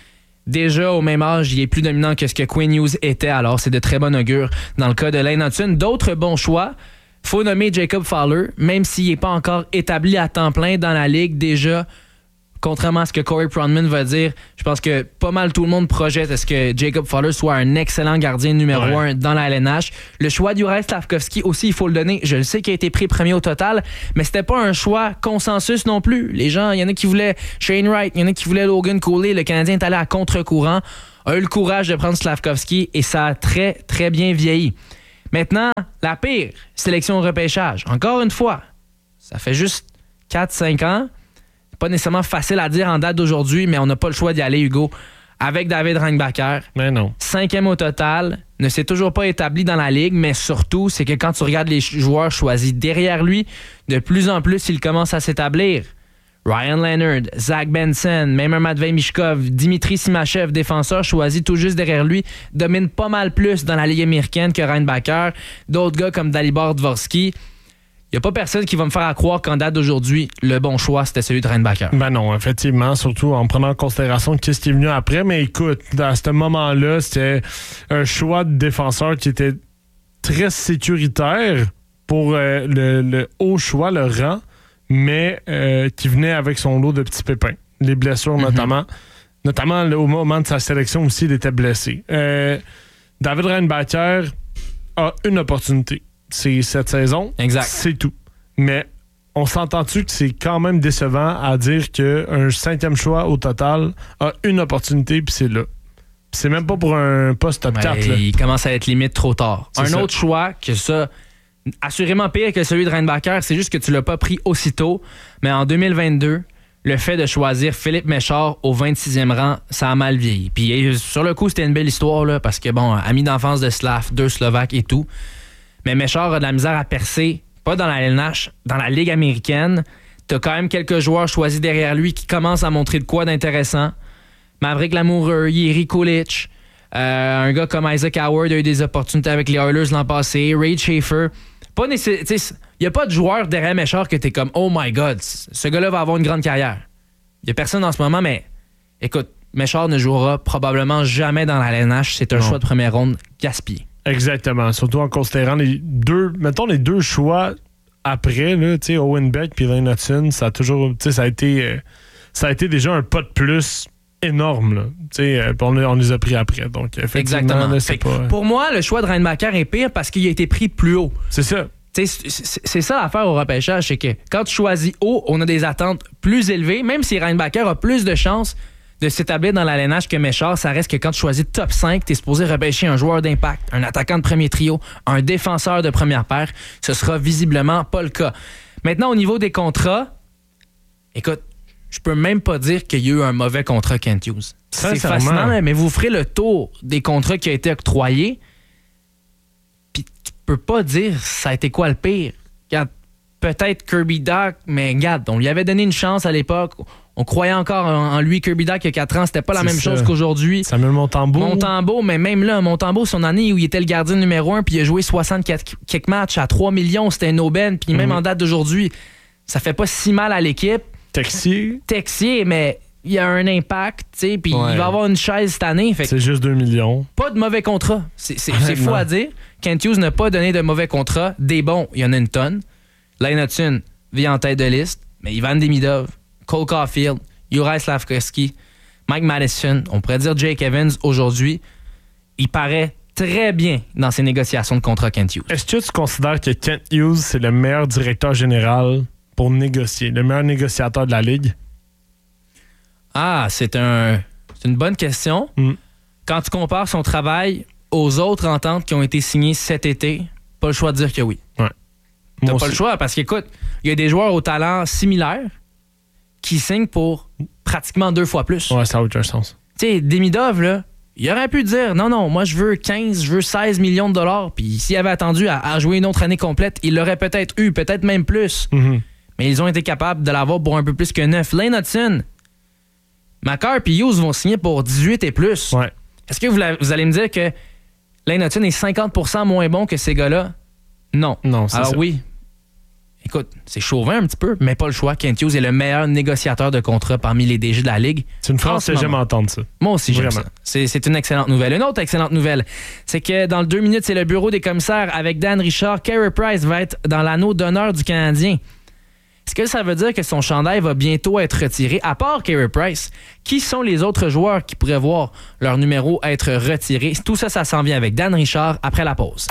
déjà au même âge, il est plus dominant que ce que Quinn Hughes était, alors c'est de très bon augure dans le cas de Lane Hutson. D'autres bons choix, faut nommer Jacob Fowler, même s'il n'est pas encore établi à temps plein dans la ligue déjà. Contrairement à ce que Corey Pronman va dire, je pense que pas mal tout le monde projette à ce que Jacob Fowler soit un excellent gardien numéro 1 dans la LNH. Le choix d'Juraj Slafkovský aussi, il faut le donner. Je le sais qu'il a été pris premier au total, mais c'était pas un choix consensus non plus. Les gens, il y en a qui voulaient Shane Wright, il y en a qui voulaient Logan Cooley. Le Canadien est allé à contre-courant, a eu le courage de prendre Slafkovský et ça a très, très bien vieilli. Maintenant, la pire sélection au repêchage. Encore une fois, ça fait juste 4-5 ans. Pas nécessairement facile à dire en date d'aujourd'hui, mais on n'a pas le choix d'y aller, Hugo, avec David Reinbacher. Mais non. 5e au total, ne s'est toujours pas établi dans la ligue, mais surtout, c'est que quand tu regardes les joueurs choisis derrière lui, de plus en plus, il commence à s'établir. Ryan Leonard, Zach Benson, même un Matvei Mishkov, Dimitri Simachev, défenseur choisi tout juste derrière lui, domine pas mal plus dans la Ligue américaine que Reinbacher. D'autres gars comme Dalibor Dvorsky. Il n'y a pas personne qui va me faire croire qu'en date d'aujourd'hui, le bon choix, c'était celui de Reinbacher. Ben non, effectivement, surtout en prenant en considération qu'est-ce qui est venu après. Mais écoute, à ce moment-là, c'était un choix de défenseur qui était très sécuritaire pour le haut choix, le rang, mais qui venait avec son lot de petits pépins. Les blessures notamment. Notamment au moment de sa sélection aussi, il était blessé. David Reinbacher a une opportunité. C'est cette saison. Exact. C'est tout. Mais on s'entend-tu que c'est quand même décevant à dire qu'un 5e choix au total a une opportunité, puis c'est là. Puis c'est même pas pour un poste top 4. Là. Il commence à être limite trop tard. C'est un autre choix que ça, assurément pire que celui de Reinbacher, c'est juste que tu l'as pas pris aussitôt. Mais en 2022, le fait de choisir Philippe Méchard au 26e rang, ça a mal vieilli. Puis sur le coup, c'était une belle histoire, là, parce que, bon, ami d'enfance de Slav, 2 Slovaques et tout. Mais Méchard a de la misère à percer, pas dans la LNH, dans la Ligue américaine. T'as quand même quelques joueurs choisis derrière lui qui commencent à montrer de quoi d'intéressant. Maverick Lamoureux, Jiri Kulich, un gars comme Isaac Howard a eu des opportunités avec les Oilers l'an passé, Ray Schaefer. Il n'y a pas de joueur derrière Méchard que t'es comme « Oh my God, ce gars-là va avoir une grande carrière ». Il n'y a personne en ce moment, mais écoute, Méchard ne jouera probablement jamais dans la LNH. C'est un choix de première ronde gaspillé. Exactement. Surtout en considérant les deux choix après, là, Owen Beck et Lane Hutson, ça a toujours, ça a été déjà un pas de plus énorme. Là. On les a pris après. Donc, effectivement, là, c'est pas... Pour moi, le choix de Reinbacher est pire parce qu'il a été pris plus haut. C'est ça. C'est ça l'affaire au repêchage, c'est que quand tu choisis haut, on a des attentes plus élevées, même si Reinbacher a plus de chances de s'établir dans la LNH que Méchard, ça reste que quand tu choisis top 5, tu es supposé repêcher un joueur d'impact, un attaquant de premier trio, un défenseur de première paire. Ce sera visiblement pas le cas. Maintenant, au niveau des contrats, écoute, je peux même pas dire qu'il y a eu un mauvais contrat Kent Hughes. C'est fascinant, mais vous ferez le tour des contrats qui ont été octroyés, puis tu peux pas dire ça a été quoi le pire. Regarde, peut-être Kirby Dach, mais regarde, on lui avait donné une chance à l'époque. On croyait encore en lui, Kirby Dach, il y a 4 ans. C'était pas la même chose qu'aujourd'hui. Samuel Montembeault. Montembeault, mais même là, Montembeault, son année où il était le gardien numéro 1 puis il a joué 64 quelques matchs à 3 millions, c'était un aubaine. Puis même en date d'aujourd'hui, ça fait pas si mal à l'équipe. Texier, mais il y a un impact, tu sais, puis il va avoir une chaise cette année. C'est juste 2 millions. Pas de mauvais contrat. C'est faux à dire. Kent Hughes n'a pas donné de mauvais contrat. Des bons, il y en a une tonne. Lane Hutson vit en tête de liste, mais Ivan Demidov, Cole Caulfield, Juraj Slafkovský, Mike Madison, on pourrait dire Jake Evans aujourd'hui, il paraît très bien dans ses négociations de contrat Kent Hughes. Est-ce que tu considères que Kent Hughes, c'est le meilleur directeur général pour négocier, le meilleur négociateur de la Ligue? Ah, c'est une bonne question. Quand tu compares son travail aux autres ententes qui ont été signées cet été, pas le choix de dire que oui. Ouais. T'as pas le choix parce qu'écoute, il y a des joueurs au talent similaire qui signent pour pratiquement 2 fois plus. Ouais, ça a aucun sens. Tu sais, Demidov, là, il aurait pu dire non, moi je veux 15, je veux 16 millions de dollars. Puis s'il avait attendu à jouer une autre année complète, il l'aurait peut-être eu, peut-être même plus. Mais ils ont été capables de l'avoir pour un peu plus que 9. Lane Hutson, Makar et Hughes vont signer pour 18 et plus. Ouais. Est-ce que vous allez me dire que Lane Hutson est 50% moins bon que ces gars-là? Non. Non, c'est Alors ça. oui, Écoute, c'est chauvin un petit peu, mais pas le choix. Kent Hughes est le meilleur négociateur de contrat parmi les DG de la Ligue. C'est une phrase que j'aime entendre, ça. Moi aussi, j'aime ça. C'est une excellente nouvelle. Une autre excellente nouvelle, c'est que dans le 2 minutes, c'est le bureau des commissaires avec Dan Richard. Carey Price va être dans l'anneau d'honneur du Canadien. Est-ce que ça veut dire que son chandail va bientôt être retiré? À part Carey Price, qui sont les autres joueurs qui pourraient voir leur numéro être retiré? Tout ça, ça s'en vient avec Dan Richard après la pause.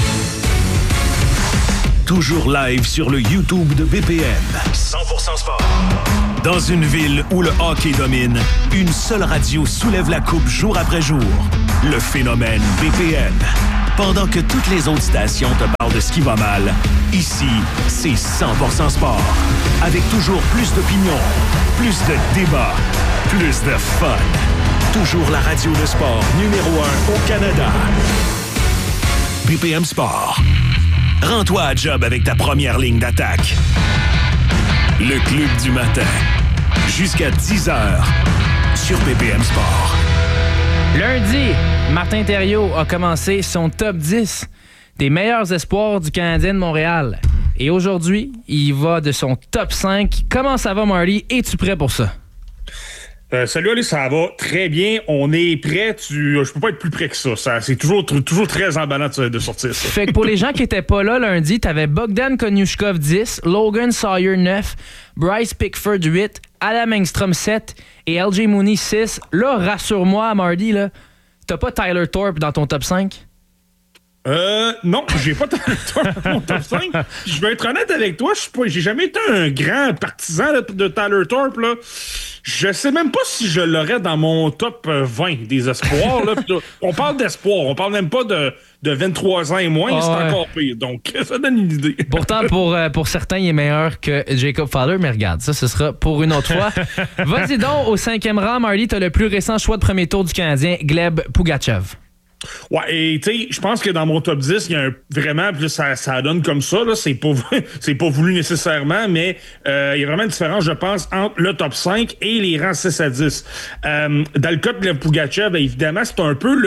Toujours live sur le YouTube de BPM. 100% sport. Dans une ville où le hockey domine, une seule radio soulève la coupe jour après jour. Le phénomène BPM. Pendant que toutes les autres stations te parlent de ce qui va mal, ici, c'est 100% sport. Avec toujours plus d'opinions, plus de débats, plus de fun. Toujours la radio de sport numéro 1 au Canada. BPM Sport. Rends-toi à job avec ta première ligne d'attaque. Le club du matin. Jusqu'à 10h sur BPM Sport. Lundi, Martin Thériault a commencé son top 10 des meilleurs espoirs du Canadien de Montréal. Et aujourd'hui, il va de son top 5. Comment ça va, Marty? Es-tu prêt pour ça? Salut, Ali, ça va très bien. On est prêt. Je peux pas être plus prêt que ça. C'est toujours très emballant de sortir ça. Fait que pour les gens qui étaient pas là lundi, t'avais Bogdan Konyushkov 10, Logan Sawyer 9, Bryce Pickford 8, Adam Engstrom 7 et LJ Mooney 6. Là, rassure-moi, Marty, là, t'as pas Tyler Thorpe dans ton top 5? Non, j'ai pas Tyler Thorpe dans mon top 5. Je vais être honnête avec toi, j'ai jamais été un grand partisan de Tyler Thorpe, là. Je sais même pas si je l'aurais dans mon top 20 des espoirs. Là. On parle d'espoir, on parle même pas de 23 ans et moins, c'est encore pire. Donc, ça donne une idée. Pourtant, pour certains, il est meilleur que Jacob Fowler, mais regarde, ça, ce sera pour une autre fois. Vas-y donc, au 5e rang, Marty, t'as le plus récent choix de premier tour du Canadien, Gleb Pugachev. Ouais, et tu sais, je pense que dans mon top 10, il y a vraiment, puis ça donne comme ça, là, c'est pas voulu nécessairement, mais il y a vraiment une différence, je pense, entre le top 5 et les rangs 6 à 10. Dans le cas de Pugachev, évidemment, c'est un peu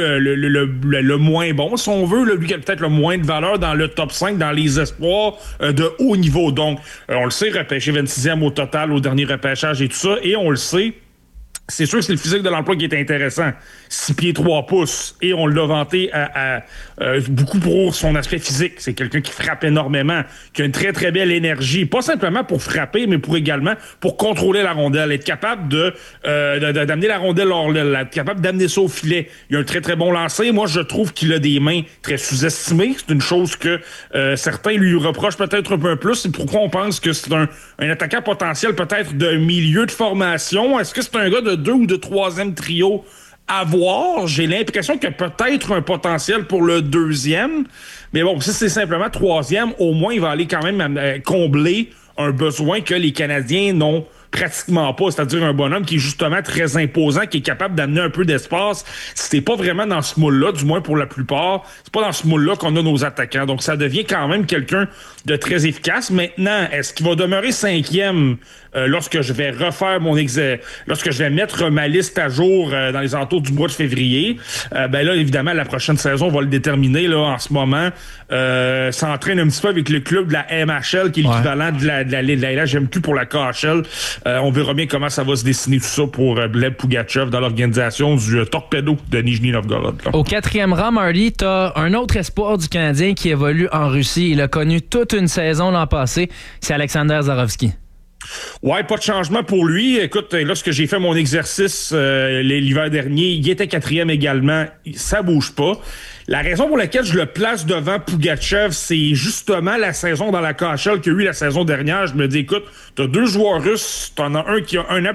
le moins bon, si on veut, lui qui a peut-être le moins de valeur dans le top 5, dans les espoirs de haut niveau. Donc, on le sait, repêché 26e au total au dernier repêchage et tout ça, et on le sait, c'est sûr que c'est le physique de l'emploi qui est intéressant. 6 pieds 3 pouces. Et on l'a vanté à beaucoup pour son aspect physique. C'est quelqu'un qui frappe énormément, qui a une très, très belle énergie. Pas simplement pour frapper, mais également pour contrôler la rondelle. Être capable d'amener la rondelle hors l'aile. Être capable d'amener ça au filet. Il a un très, très bon lancer. Moi, je trouve qu'il a des mains très sous-estimées. C'est une chose que certains lui reprochent peut-être un peu plus. C'est pourquoi on pense que c'est un attaquant potentiel peut-être de milieu de formation. Est-ce que c'est un gars de 2 ou de 3e trio à voir? J'ai l'impression qu'il y a peut-être un potentiel pour le 2e. Mais bon, si c'est simplement 3e, au moins, il va aller quand même combler un besoin que les Canadiens n'ont pratiquement pas, c'est-à-dire un bonhomme qui est justement très imposant, qui est capable d'amener un peu d'espace. C'était pas vraiment dans ce moule-là, du moins pour la plupart. C'est pas dans ce moule-là qu'on a nos attaquants. Donc, ça devient quand même quelqu'un de très efficace. Maintenant, est-ce qu'il va demeurer 5e lorsque je vais refaire lorsque je vais mettre ma liste à jour dans les alentours du mois de février? Ben là, évidemment, la prochaine saison, on va le déterminer. Là, en ce moment, s'entraîne un petit peu avec le club de la MHL, qui est l'équivalent de la LHMQ pour la KHL. On verra bien comment ça va se dessiner tout ça pour Gleb Pugachev dans l'organisation du Torpedo de Nijni Novgorod. Là. Au 4e rang, Marty, t'as un autre espoir du Canadien qui évolue en Russie. Il a connu toute une saison l'an passé. C'est Alexander Zarovski. Ouais, pas de changement pour lui. Écoute, lorsque j'ai fait mon exercice l'hiver dernier, il était 4e également. Ça bouge pas. La raison pour laquelle je le place devant Pugachev, c'est justement la saison dans la KHL qu'il y a eu la saison dernière. Je me dis, écoute, t'as 2 joueurs russes, t'en as un qui est un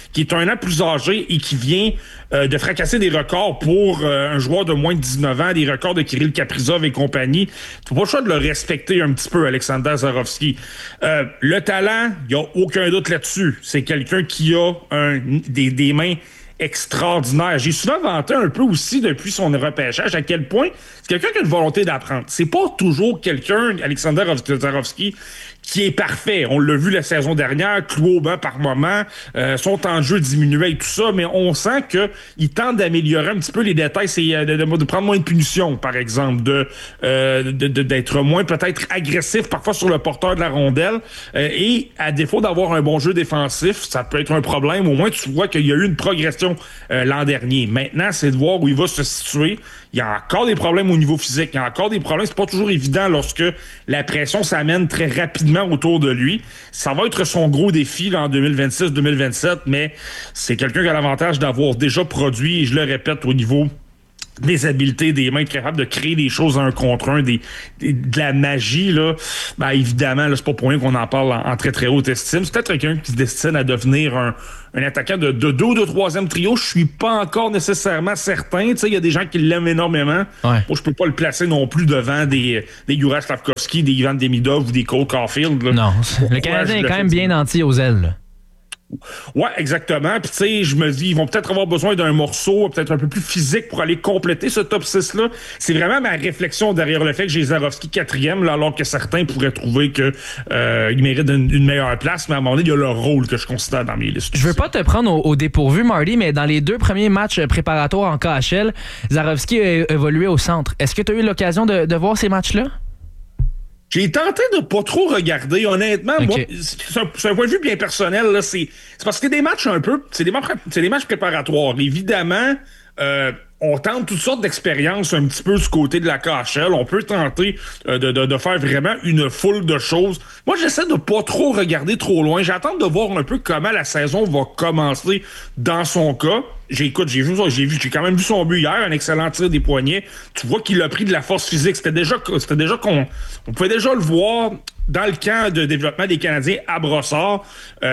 an plus âgé et qui vient de fracasser des records pour un joueur de moins de 19 ans, des records de Kirill Kaprizov et compagnie. T'as pas le choix de le respecter un petit peu, Alexander Zarovski. Le talent, il y a aucun doute là-dessus. C'est quelqu'un qui a des mains extraordinaire. J'ai souvent vanté un peu aussi depuis son repêchage à quel point c'est quelqu'un qui a une volonté d'apprendre. C'est pas toujours quelqu'un, Alexander Zarovski, qui est parfait. On l'a vu la saison dernière, cloué au banc par moment, son temps de jeu diminuait et tout ça, mais on sent qu'il tente d'améliorer un petit peu les détails, c'est de prendre moins de punitions, par exemple, d'être moins peut-être agressif parfois sur le porteur de la rondelle, et à défaut d'avoir un bon jeu défensif, ça peut être un problème. Au moins, tu vois qu'il y a eu une progression l'an dernier. Maintenant, c'est de voir où il va se situer. Il y a encore des problèmes au niveau physique, il y a encore des problèmes. C'est pas toujours évident lorsque la pression s'amène très rapidement autour de lui. Ça va être son gros défi là, en 2026-2027, mais c'est quelqu'un qui a l'avantage d'avoir déjà produit, et je le répète, au niveau des habiletés, des mains, capables de créer des choses un contre un, de la magie, là. Ben, évidemment, là, c'est pas pour rien qu'on en parle en très très haute estime. C'est peut-être quelqu'un qui se destine à devenir un attaquant de 2 ou de 3e trio. Je suis pas encore nécessairement certain. Tu sais, il y a des gens qui l'aiment énormément. Ouais. Moi, je peux pas le placer non plus devant des Juraj Slafkovský, des Ivan Demidov ou des Cole Caulfield, là. Non, le Canadien est quand même bien nanti aux ailes, là. Ouais, exactement. Puis tu sais, je me dis, ils vont peut-être avoir besoin d'un morceau peut-être un peu plus physique pour aller compléter ce top 6-là. C'est vraiment ma réflexion derrière le fait que j'ai Zarovski 4e, là, alors que certains pourraient trouver que il mérite une meilleure place, mais à un moment donné, il y a leur rôle que je considère dans mes listes. Je veux pas te prendre au dépourvu, Marty, mais dans les 2 premiers matchs préparatoires en KHL, Zarovski a évolué au centre. Est-ce que tu as eu l'occasion de voir ces matchs-là? J'ai tenté de pas trop regarder, honnêtement. Okay. Moi, c'est un point de vue bien personnel, là. C'est parce que des matchs un peu, c'est des matchs préparatoires. Évidemment, on tente toutes sortes d'expériences un petit peu du côté de la KHL. On peut tenter de faire vraiment une foule de choses. Moi, j'essaie de pas trop regarder trop loin. J'attends de voir un peu comment la saison va commencer dans son cas. J'ai quand même vu son but hier, un excellent tir des poignets. Tu vois qu'il a pris de la force physique. C'était déjà on pouvait déjà le voir dans le camp de développement des Canadiens à Brossard.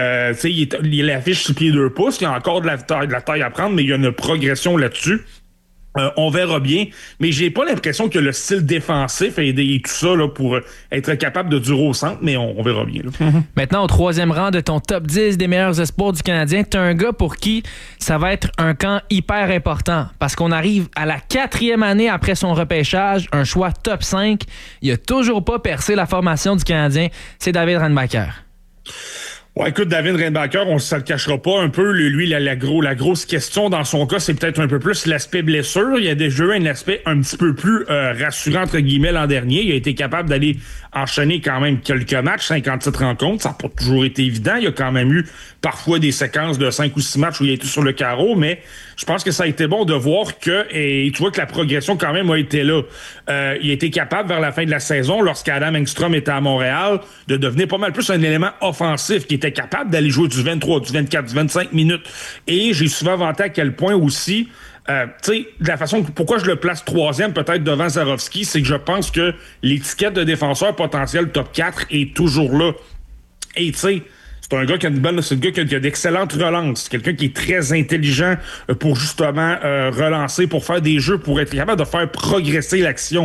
Il affiche 6 pieds 2 pouces. Il y a encore de la taille à prendre, mais il y a une progression là-dessus. On verra bien, mais j'ai pas l'impression que le style défensif a aidé tout ça là, pour être capable de durer au centre, mais on verra bien. Là. Maintenant, au 3e rang de ton top 10 des meilleurs espoirs du Canadien, t'as un gars pour qui ça va être un camp hyper important, parce qu'on arrive à la 4e année après son repêchage, un choix top 5. Il a toujours pas percé la formation du Canadien, c'est David Reinbacher. Ouais, écoute, David Reinbacher, on ne se le cachera pas un peu. Lui, la grosse question dans son cas, c'est peut-être un peu plus l'aspect blessure. Il a déjà eu un aspect un petit peu plus rassurant, entre guillemets, l'an dernier. Il a été capable d'aller enchaîner quand même quelques matchs, 57 rencontres. Ça n'a pas toujours été évident. Il y a quand même eu parfois des séquences de 5 ou 6 matchs où il a été sur le carreau, mais je pense que ça a été bon de voir et tu vois que la progression quand même a été là. Il a été capable vers la fin de la saison, lorsqu'Adam Engstrom était à Montréal, de devenir pas mal plus un élément offensif qui était capable d'aller jouer du 23, du 24, du 25 minutes. Et j'ai souvent vanté à quel point aussi, tu sais, de la façon, pourquoi je le place 3e peut-être devant Zarovski, c'est que je pense que l'étiquette de défenseur potentiel top 4 est toujours là. Et tu sais, c'est un gars qui a d'excellentes relances. C'est quelqu'un qui est très intelligent pour justement relancer, pour faire des jeux, pour être capable de faire progresser l'action.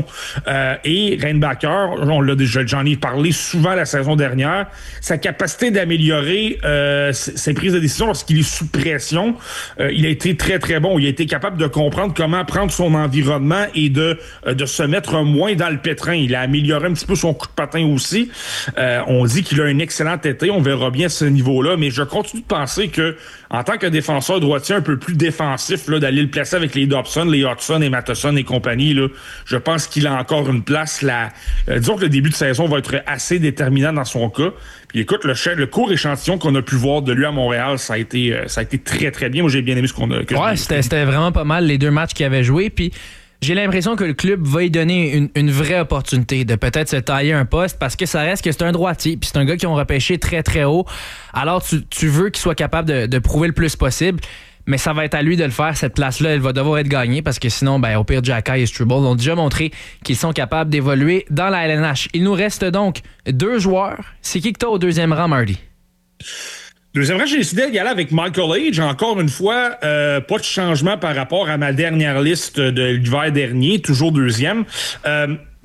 Et Reinbacher, j'en ai parlé souvent la saison dernière, sa capacité d'améliorer ses prises de décision lorsqu'il est sous pression, il a été très très bon. Il a été capable de comprendre comment prendre son environnement et de se mettre moins dans le pétrin. Il a amélioré un petit peu son coup de patin aussi. On dit qu'il a un excellent été. On verra bien ce niveau-là, mais je continue de penser que en tant que défenseur droitier un peu plus défensif, là, d'aller le placer avec les Dobson, les Hudson et Matheson et compagnie, là, je pense qu'il a encore une place. Disons que le début de saison va être assez déterminant dans son cas. Puis écoute, le court échantillon qu'on a pu voir de lui à Montréal, ça a été très très bien. Moi, j'ai bien aimé ce qu'on a. C'était vraiment pas mal les 2 matchs qu'il avait joués. Puis j'ai l'impression que le club va lui donner une vraie opportunité de peut-être se tailler un poste, parce que ça reste que c'est un droitier, puis c'est un gars qui ont repêché très très haut. Alors tu veux qu'il soit capable de prouver le plus possible, mais ça va être à lui de le faire. Cette place-là, elle va devoir être gagnée, parce que sinon, au pire, Xhekaj et Struble ont déjà montré qu'ils sont capables d'évoluer dans la LNH. Il nous reste donc 2 joueurs. C'est qui que t'as au 2e rang, Marty? Deuxième rang, j'ai décidé d'y aller avec Michael Age. Encore une fois, pas de changement par rapport à ma dernière liste de l'hiver dernier, toujours 2e.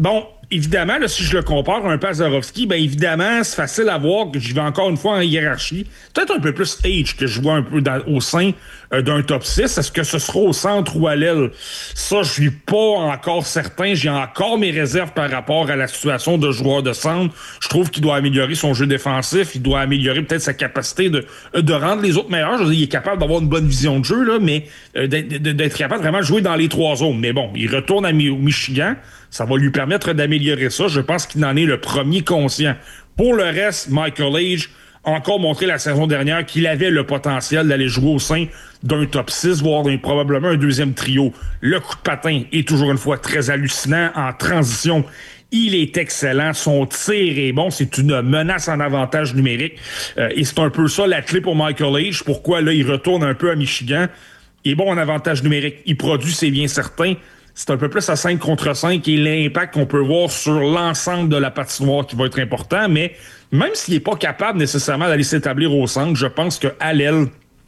évidemment, là, si je le compare un peu à Zarovski, ben évidemment, c'est facile à voir que j'y vais encore une fois en hiérarchie. Peut-être un peu plus age que je vois un peu au sein d'un top 6. Est-ce que ce sera au centre ou à l'aile? Ça, je suis pas encore certain. J'ai encore mes réserves par rapport à la situation de joueur de centre. Je trouve qu'il doit améliorer son jeu défensif. Il doit améliorer peut-être sa capacité de rendre les autres meilleurs. Je veux dire, il est capable d'avoir une bonne vision de jeu, là, mais d'être capable de vraiment jouer dans les 3 zones. Mais bon, il retourne au Michigan. Ça va lui permettre d'améliorer ça. Je pense qu'il en est le premier conscient. Pour le reste, Michael Age a encore montré la saison dernière qu'il avait le potentiel d'aller jouer au sein d'un top 6, voire probablement un deuxième trio. Le coup de patin est toujours une fois très hallucinant. En transition, il est excellent. Son tir est bon. C'est une menace en avantage numérique. Et c'est un peu ça la clé pour Michael Age. Pourquoi là, il retourne un peu à Michigan. Il est bon en avantage numérique. Il produit, c'est bien certain. C'est un peu plus à 5 contre 5 et l'impact qu'on peut voir sur l'ensemble de la patinoire qui va être important. Mais même s'il n'est pas capable nécessairement d'aller s'établir au centre, je pense qu'à l'aile,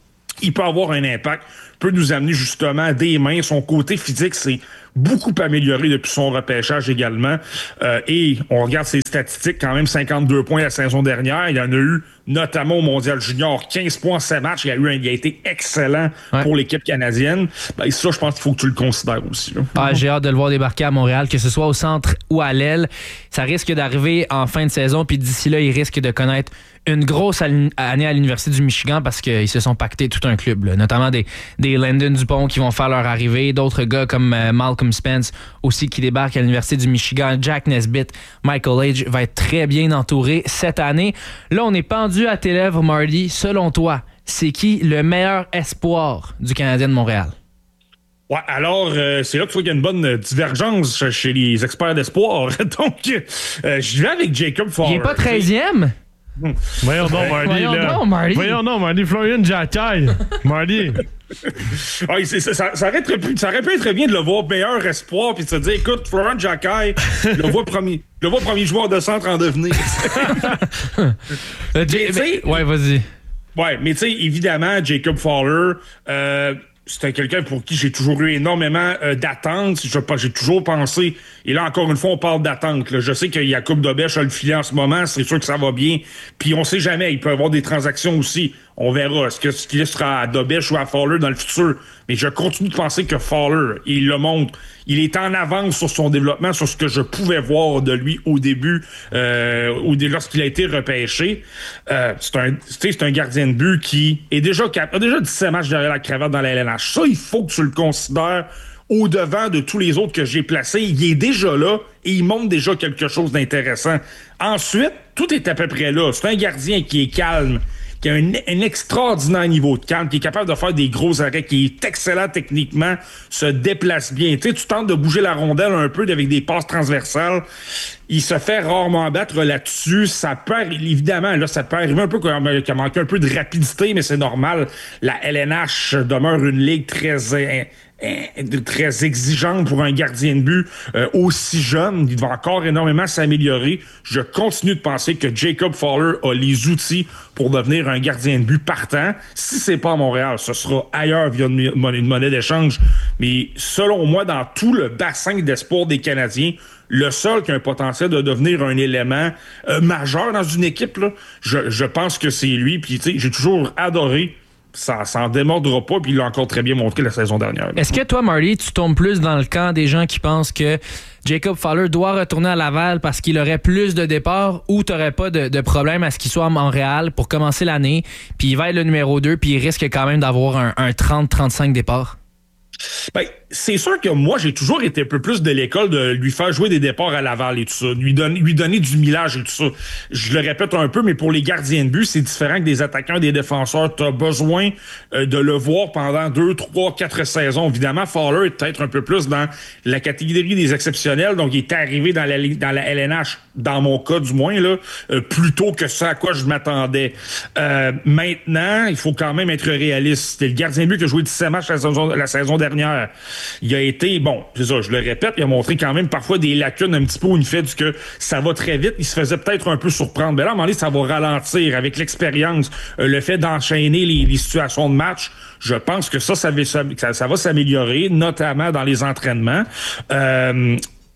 il peut avoir un impact, peut nous amener justement des mains. Son côté physique s'est beaucoup amélioré depuis son repêchage également. Et on regarde ses statistiques, quand même 52 points la saison dernière. Il y en a eu notamment au Mondial Junior, 15 points en 7 matchs. Il a été excellent pour l'équipe canadienne. Ben, ça, je pense qu'il faut que tu le considères aussi. J'ai hâte de le voir débarquer à Montréal, que ce soit au centre ou à l'aile. Ça risque d'arriver en fin de saison, puis d'ici là, il risque de connaître une grosse année à l'Université du Michigan parce qu'ils se sont pactés tout un club, là. Notamment des Landon Dupont qui vont faire leur arrivée, d'autres gars comme Malcolm Spence aussi qui débarquent à l'Université du Michigan, Jack Nesbitt, Michael Age va être très bien entouré cette année. Là, on est pendu à tes lèvres, Marty. Selon toi, c'est qui le meilleur espoir du Canadien de Montréal? Ouais, alors, c'est là qu'il faut qu'il y ait une bonne divergence chez les experts d'espoir. Donc, je vais avec Jacob Fowler. Il n'est pas 13e? Voyons donc, Marty. Voyons donc, Marty. Florian Jacquet. Marty. Ça aurait pu être bien de le voir meilleur espoir puis de se dire, écoute, Florent Jacquet, le voit premier joueur de centre en devenir. Ouais, vas-y. Ouais, mais tu sais, évidemment, Jacob Fowler, c'était quelqu'un pour qui j'ai toujours eu énormément d'attentes. J'ai toujours pensé, et là encore une fois, on parle d'attente. Là. Je sais qu'il y a Coupe d'Aubèche à le filet en ce moment, c'est sûr que ça va bien. Puis on sait jamais, il peut y avoir des transactions aussi. On verra. Est-ce qu'il sera à Dobèche ou à Fowler dans le futur? Mais je continue de penser que Fowler, il le montre, il est en avance sur son développement, sur ce que je pouvais voir de lui au début, lorsqu'il a été repêché. C'est un gardien de but qui est a déjà 17 matchs derrière la cravate dans la LNH. Ça, il faut que tu le considères au-devant de tous les autres que j'ai placés. Il est déjà là et il montre déjà quelque chose d'intéressant. Ensuite, tout est à peu près là. C'est un gardien qui est calme, qui a un extraordinaire niveau de calme, qui est capable de faire des gros arrêts, qui est excellent techniquement, se déplace bien. Tu sais, tu tentes de bouger la rondelle un peu avec des passes transversales. Il se fait rarement battre là-dessus. Ça peut évidemment, là, ça peut arriver un peu qu'il manque un peu de rapidité, mais c'est normal. La LNH demeure une ligue très exigeante pour un gardien de but aussi jeune. Il va encore énormément s'améliorer. Je continue de penser que Jacob Fowler a les outils pour devenir un gardien de but partant. Si c'est pas à Montréal, ce sera ailleurs via une monnaie d'échange. Mais selon moi, dans tout le bassin d'espoir des Canadiens, le seul qui a un potentiel de devenir un élément majeur dans une équipe, là, je pense que c'est lui. Puis tu sais, j'ai toujours adoré. Ça s'en démordra pas, puis il l'a encore très bien montré la saison dernière. Est-ce que toi, Marty, tu tombes plus dans le camp des gens qui pensent que Jacob Fowler doit retourner à Laval parce qu'il aurait plus de départs, ou t'aurais pas de problème à ce qu'il soit à Montréal pour commencer l'année, puis il va être le numéro 2, puis il risque quand même d'avoir un 30-35 départs? Ben, c'est sûr que moi, j'ai toujours été un peu plus de l'école de lui faire jouer des départs à Laval et tout ça, lui donner du millage et tout ça. Je le répète un peu, mais pour les gardiens de but, c'est différent que des attaquants, des défenseurs. T'as besoin de le voir pendant 2, 3, 4 saisons. Évidemment, Fowler est peut-être un peu plus dans la catégorie des exceptionnels, donc il est arrivé dans la LNH, dans mon cas du moins, là, plus tôt que ça à quoi je m'attendais. Maintenant, il faut quand même être réaliste. C'était le gardien de but qui a joué 17 matchs la saison dernière. Il a été, bon, c'est ça, je le répète, il a montré quand même parfois des lacunes un petit peu au fait du que ça va très vite. Il se faisait peut-être un peu surprendre. Mais là, à un moment donné, ça va ralentir avec l'expérience, le fait d'enchaîner les situations de match. Je pense que ça va s'améliorer, notamment dans les entraînements.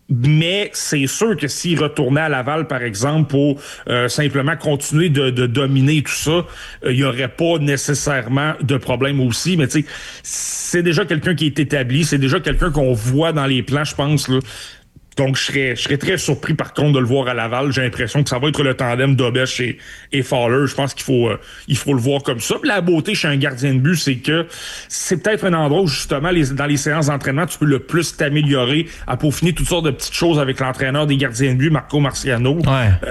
Mais c'est sûr que s'il retournait à Laval, par exemple, pour simplement continuer de dominer tout ça, il n'y aurait pas nécessairement de problème aussi. Mais tu sais, c'est déjà quelqu'un qui est établi, c'est déjà quelqu'un qu'on voit dans les plans, je pense, là. Donc, je serais très surpris, par contre, de le voir à Laval. J'ai l'impression que ça va être le tandem d'Obèche et Fowler. Je pense qu'il faut le voir comme ça. Puis la beauté chez un gardien de but, c'est que c'est peut-être un endroit où, justement, dans les séances d'entraînement, tu peux le plus t'améliorer à peaufiner toutes sortes de petites choses avec l'entraîneur des gardiens de but, Marco Marciano,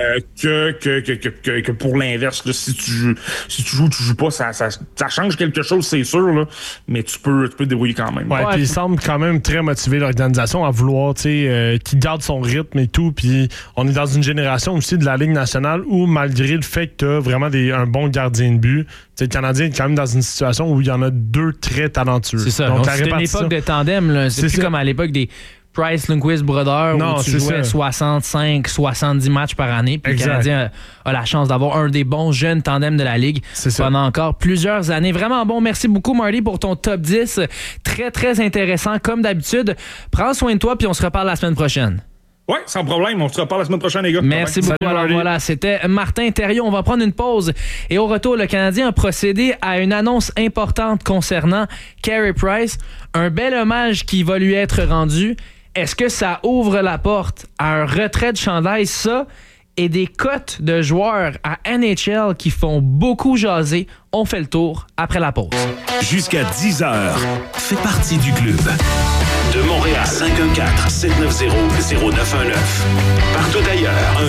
que pour l'inverse. Là, si tu joues pas, ça change quelque chose, c'est sûr, là, mais tu peux te débrouiller quand même. Ouais, puis il semble quand même très motivé, l'organisation, à vouloir, tu sais, qu'il garde son rythme et tout. Puis on est dans une génération aussi de la Ligue nationale où, malgré le fait que tu as vraiment un bon gardien de but, le Canadien est quand même dans une situation où il y en a deux très talentueux. C'est ça. Donc c'est une époque de tandem. Là. C'est plus comme à l'époque des Price, Lundqvist, Brodeur, où tu jouais 65, 70 matchs par année. Puis le Canadien a la chance d'avoir un des bons jeunes tandems de la Ligue pendant encore plusieurs années. Vraiment bon. Merci beaucoup, Marty, pour ton top 10. Très, très intéressant, comme d'habitude. Prends soin de toi, puis on se reparle la semaine prochaine. Oui, sans problème. On se reparle la semaine prochaine, les gars. Merci beaucoup. Salut, alors voilà, c'était Martin Thériault. On va prendre une pause. Et au retour, le Canadien a procédé à une annonce importante concernant Carey Price. Un bel hommage qui va lui être rendu. Est-ce que ça ouvre la porte à un retrait de chandail, ça, et des cotes de joueurs à NHL qui font beaucoup jaser? On fait le tour après la pause. Jusqu'à 10h, fais partie du club. De Montréal, 514-790-0919. Partout ailleurs,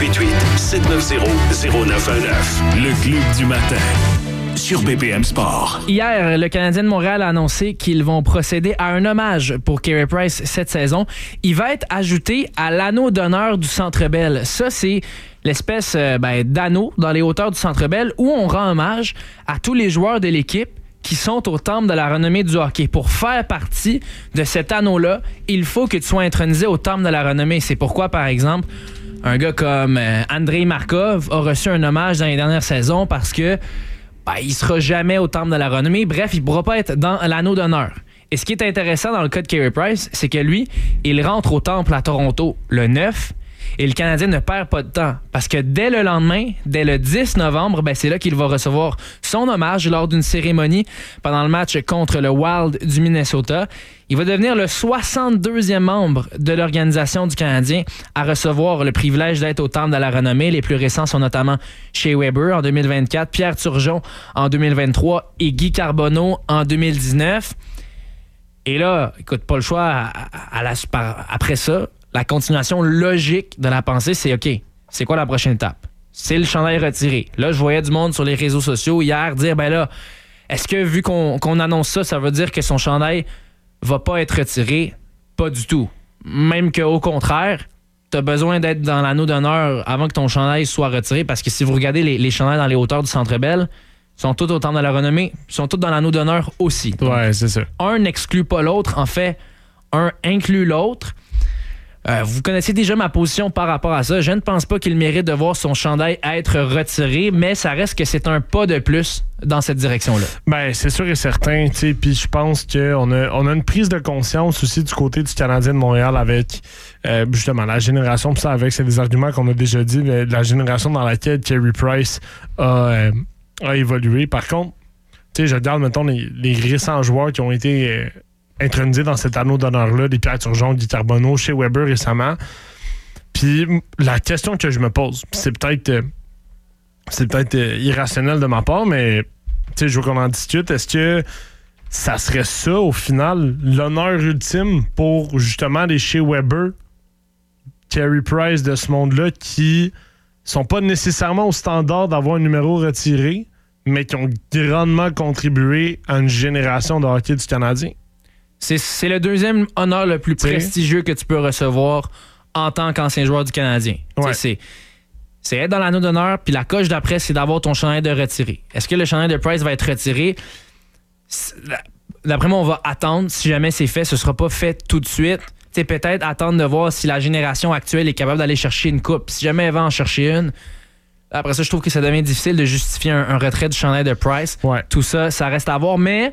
1-888-790-0919. Le club du matin. Sur BPM Sport. Hier, le Canadien de Montréal a annoncé qu'ils vont procéder à un hommage pour Carey Price cette saison. Il va être ajouté à l'anneau d'honneur du Centre Bell. Ça, c'est l'espèce d'anneau dans les hauteurs du Centre Bell où on rend hommage à tous les joueurs de l'équipe qui sont au temple de la renommée du hockey. Pour faire partie de cet anneau-là, il faut que tu sois intronisé au temple de la renommée. C'est pourquoi, par exemple, un gars comme Andrei Markov a reçu un hommage dans les dernières saisons parce que il sera jamais au temple de la renommée. Bref, il ne pourra pas être dans l'anneau d'honneur. Et ce qui est intéressant dans le cas de Carey Price, c'est que lui, il rentre au temple à Toronto le 9 et le Canadien ne perd pas de temps parce que dès le lendemain, dès le 10 novembre, c'est là qu'il va recevoir son hommage lors d'une cérémonie pendant le match contre le Wild du Minnesota. Il va devenir le 62e membre de l'organisation du Canadien à recevoir le privilège d'être au temple de la renommée. Les plus récents sont notamment Shea Weber en 2024, Pierre Turgeon en 2023 et Guy Carbonneau en 2019. Et là, écoute, pas le choix après ça. La continuation logique de la pensée, c'est OK, c'est quoi la prochaine étape? C'est le chandail retiré. Là, je voyais du monde sur les réseaux sociaux hier dire, est-ce que vu qu'on annonce ça, ça veut dire que son chandail va pas être retiré? Pas du tout. Même qu'au contraire, tu as besoin d'être dans l'anneau d'honneur avant que ton chandail soit retiré, parce que si vous regardez les chandails dans les hauteurs du Centre Bell, ils sont tous au temple de la renommée, ils sont tous dans l'anneau d'honneur aussi. Donc, c'est ça. Un n'exclut pas l'autre. En fait, un inclut l'autre. Vous connaissez déjà ma position par rapport à ça. Je ne pense pas qu'il mérite de voir son chandail être retiré, mais ça reste que c'est un pas de plus dans cette direction-là. C'est sûr et certain. Puis je pense qu'on a une prise de conscience aussi du côté du Canadien de Montréal avec justement la génération. Puis ça, c'est des arguments qu'on a déjà dit, la génération dans laquelle Carey Price a évolué. Par contre, je regarde, mettons, les récents joueurs qui ont été intronisés dans cet anneau d'honneur-là, des Pierre Turgeon, Guy Carbonneau, Shea Weber récemment. Puis la question que je me pose, c'est peut-être irrationnel de ma part, mais je veux qu'on en discute. Est-ce que ça serait ça, au final, l'honneur ultime pour justement les Shea Weber, Carey Price de ce monde-là, qui sont pas nécessairement au standard d'avoir un numéro retiré, mais qui ont grandement contribué à une génération de hockey du Canadien? C'est le deuxième honneur le plus prestigieux que tu peux recevoir en tant qu'ancien joueur du Canadien. Ouais. C'est être dans l'anneau d'honneur, puis la coche d'après, c'est d'avoir ton chandail de retiré. Est-ce que le chandail de Price va être retiré? D'après moi, on va attendre. Si jamais c'est fait, ce sera pas fait tout de suite. Peut-être attendre de voir si la génération actuelle est capable d'aller chercher une coupe. Si jamais elle va en chercher une, après ça, je trouve que ça devient difficile de justifier un retrait du chandail de Price. Ouais. Tout ça, ça reste à voir. Mais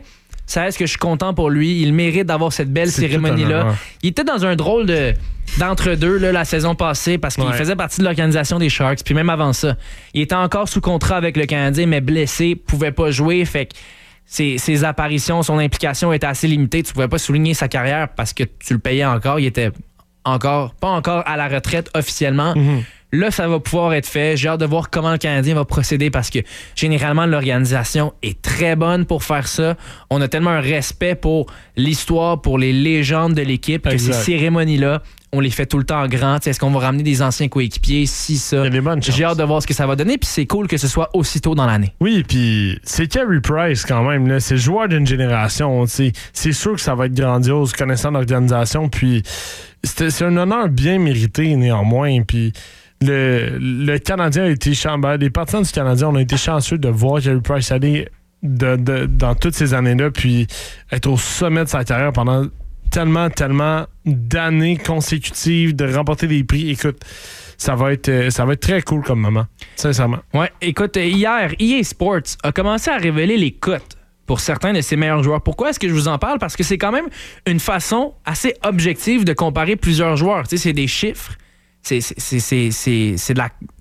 Ça reste que je suis content pour lui. Il mérite d'avoir cette belle cérémonie-là. Il était dans un drôle d'entre-deux là, la saison passée parce qu'il faisait partie de l'organisation des Sharks. Puis même avant ça, il était encore sous contrat avec le Canadien, mais blessé, pouvait pas jouer. Fait que ses apparitions, son implication était assez limitée. Tu pouvais pas souligner sa carrière parce que tu le payais encore. Il était pas encore à la retraite officiellement. Là, ça va pouvoir être fait. J'ai hâte de voir comment le Canadien va procéder parce que généralement, l'organisation est très bonne pour faire ça. On a tellement un respect pour l'histoire, pour les légendes de l'équipe que ces cérémonies-là, on les fait tout le temps en grand. T'sais, est-ce qu'on va ramener des anciens coéquipiers? Si ça. Il y a des bonnes chances. J'ai hâte de voir ce que ça va donner. Puis c'est cool que ce soit aussitôt dans l'année. Oui, puis c'est Carey Price quand même. Là. C'est le joueur d'une génération. T'sais. C'est sûr que ça va être grandiose connaissant l'organisation. Puis c'est un honneur bien mérité néanmoins. Puis le Canadien a été chanceux. Les partisans du Canadien, on a été chanceux de voir Carey Price aller dans toutes ces années-là, puis être au sommet de sa carrière pendant tellement d'années consécutives, de remporter des prix. Écoute, ça va être très cool comme moment, sincèrement. Ouais, écoute, hier, EA Sports a commencé à révéler les cotes pour certains de ses meilleurs joueurs. Pourquoi est-ce que je vous en parle? Parce que c'est quand même une façon assez objective de comparer plusieurs joueurs. Tu sais, c'est des chiffres. C'est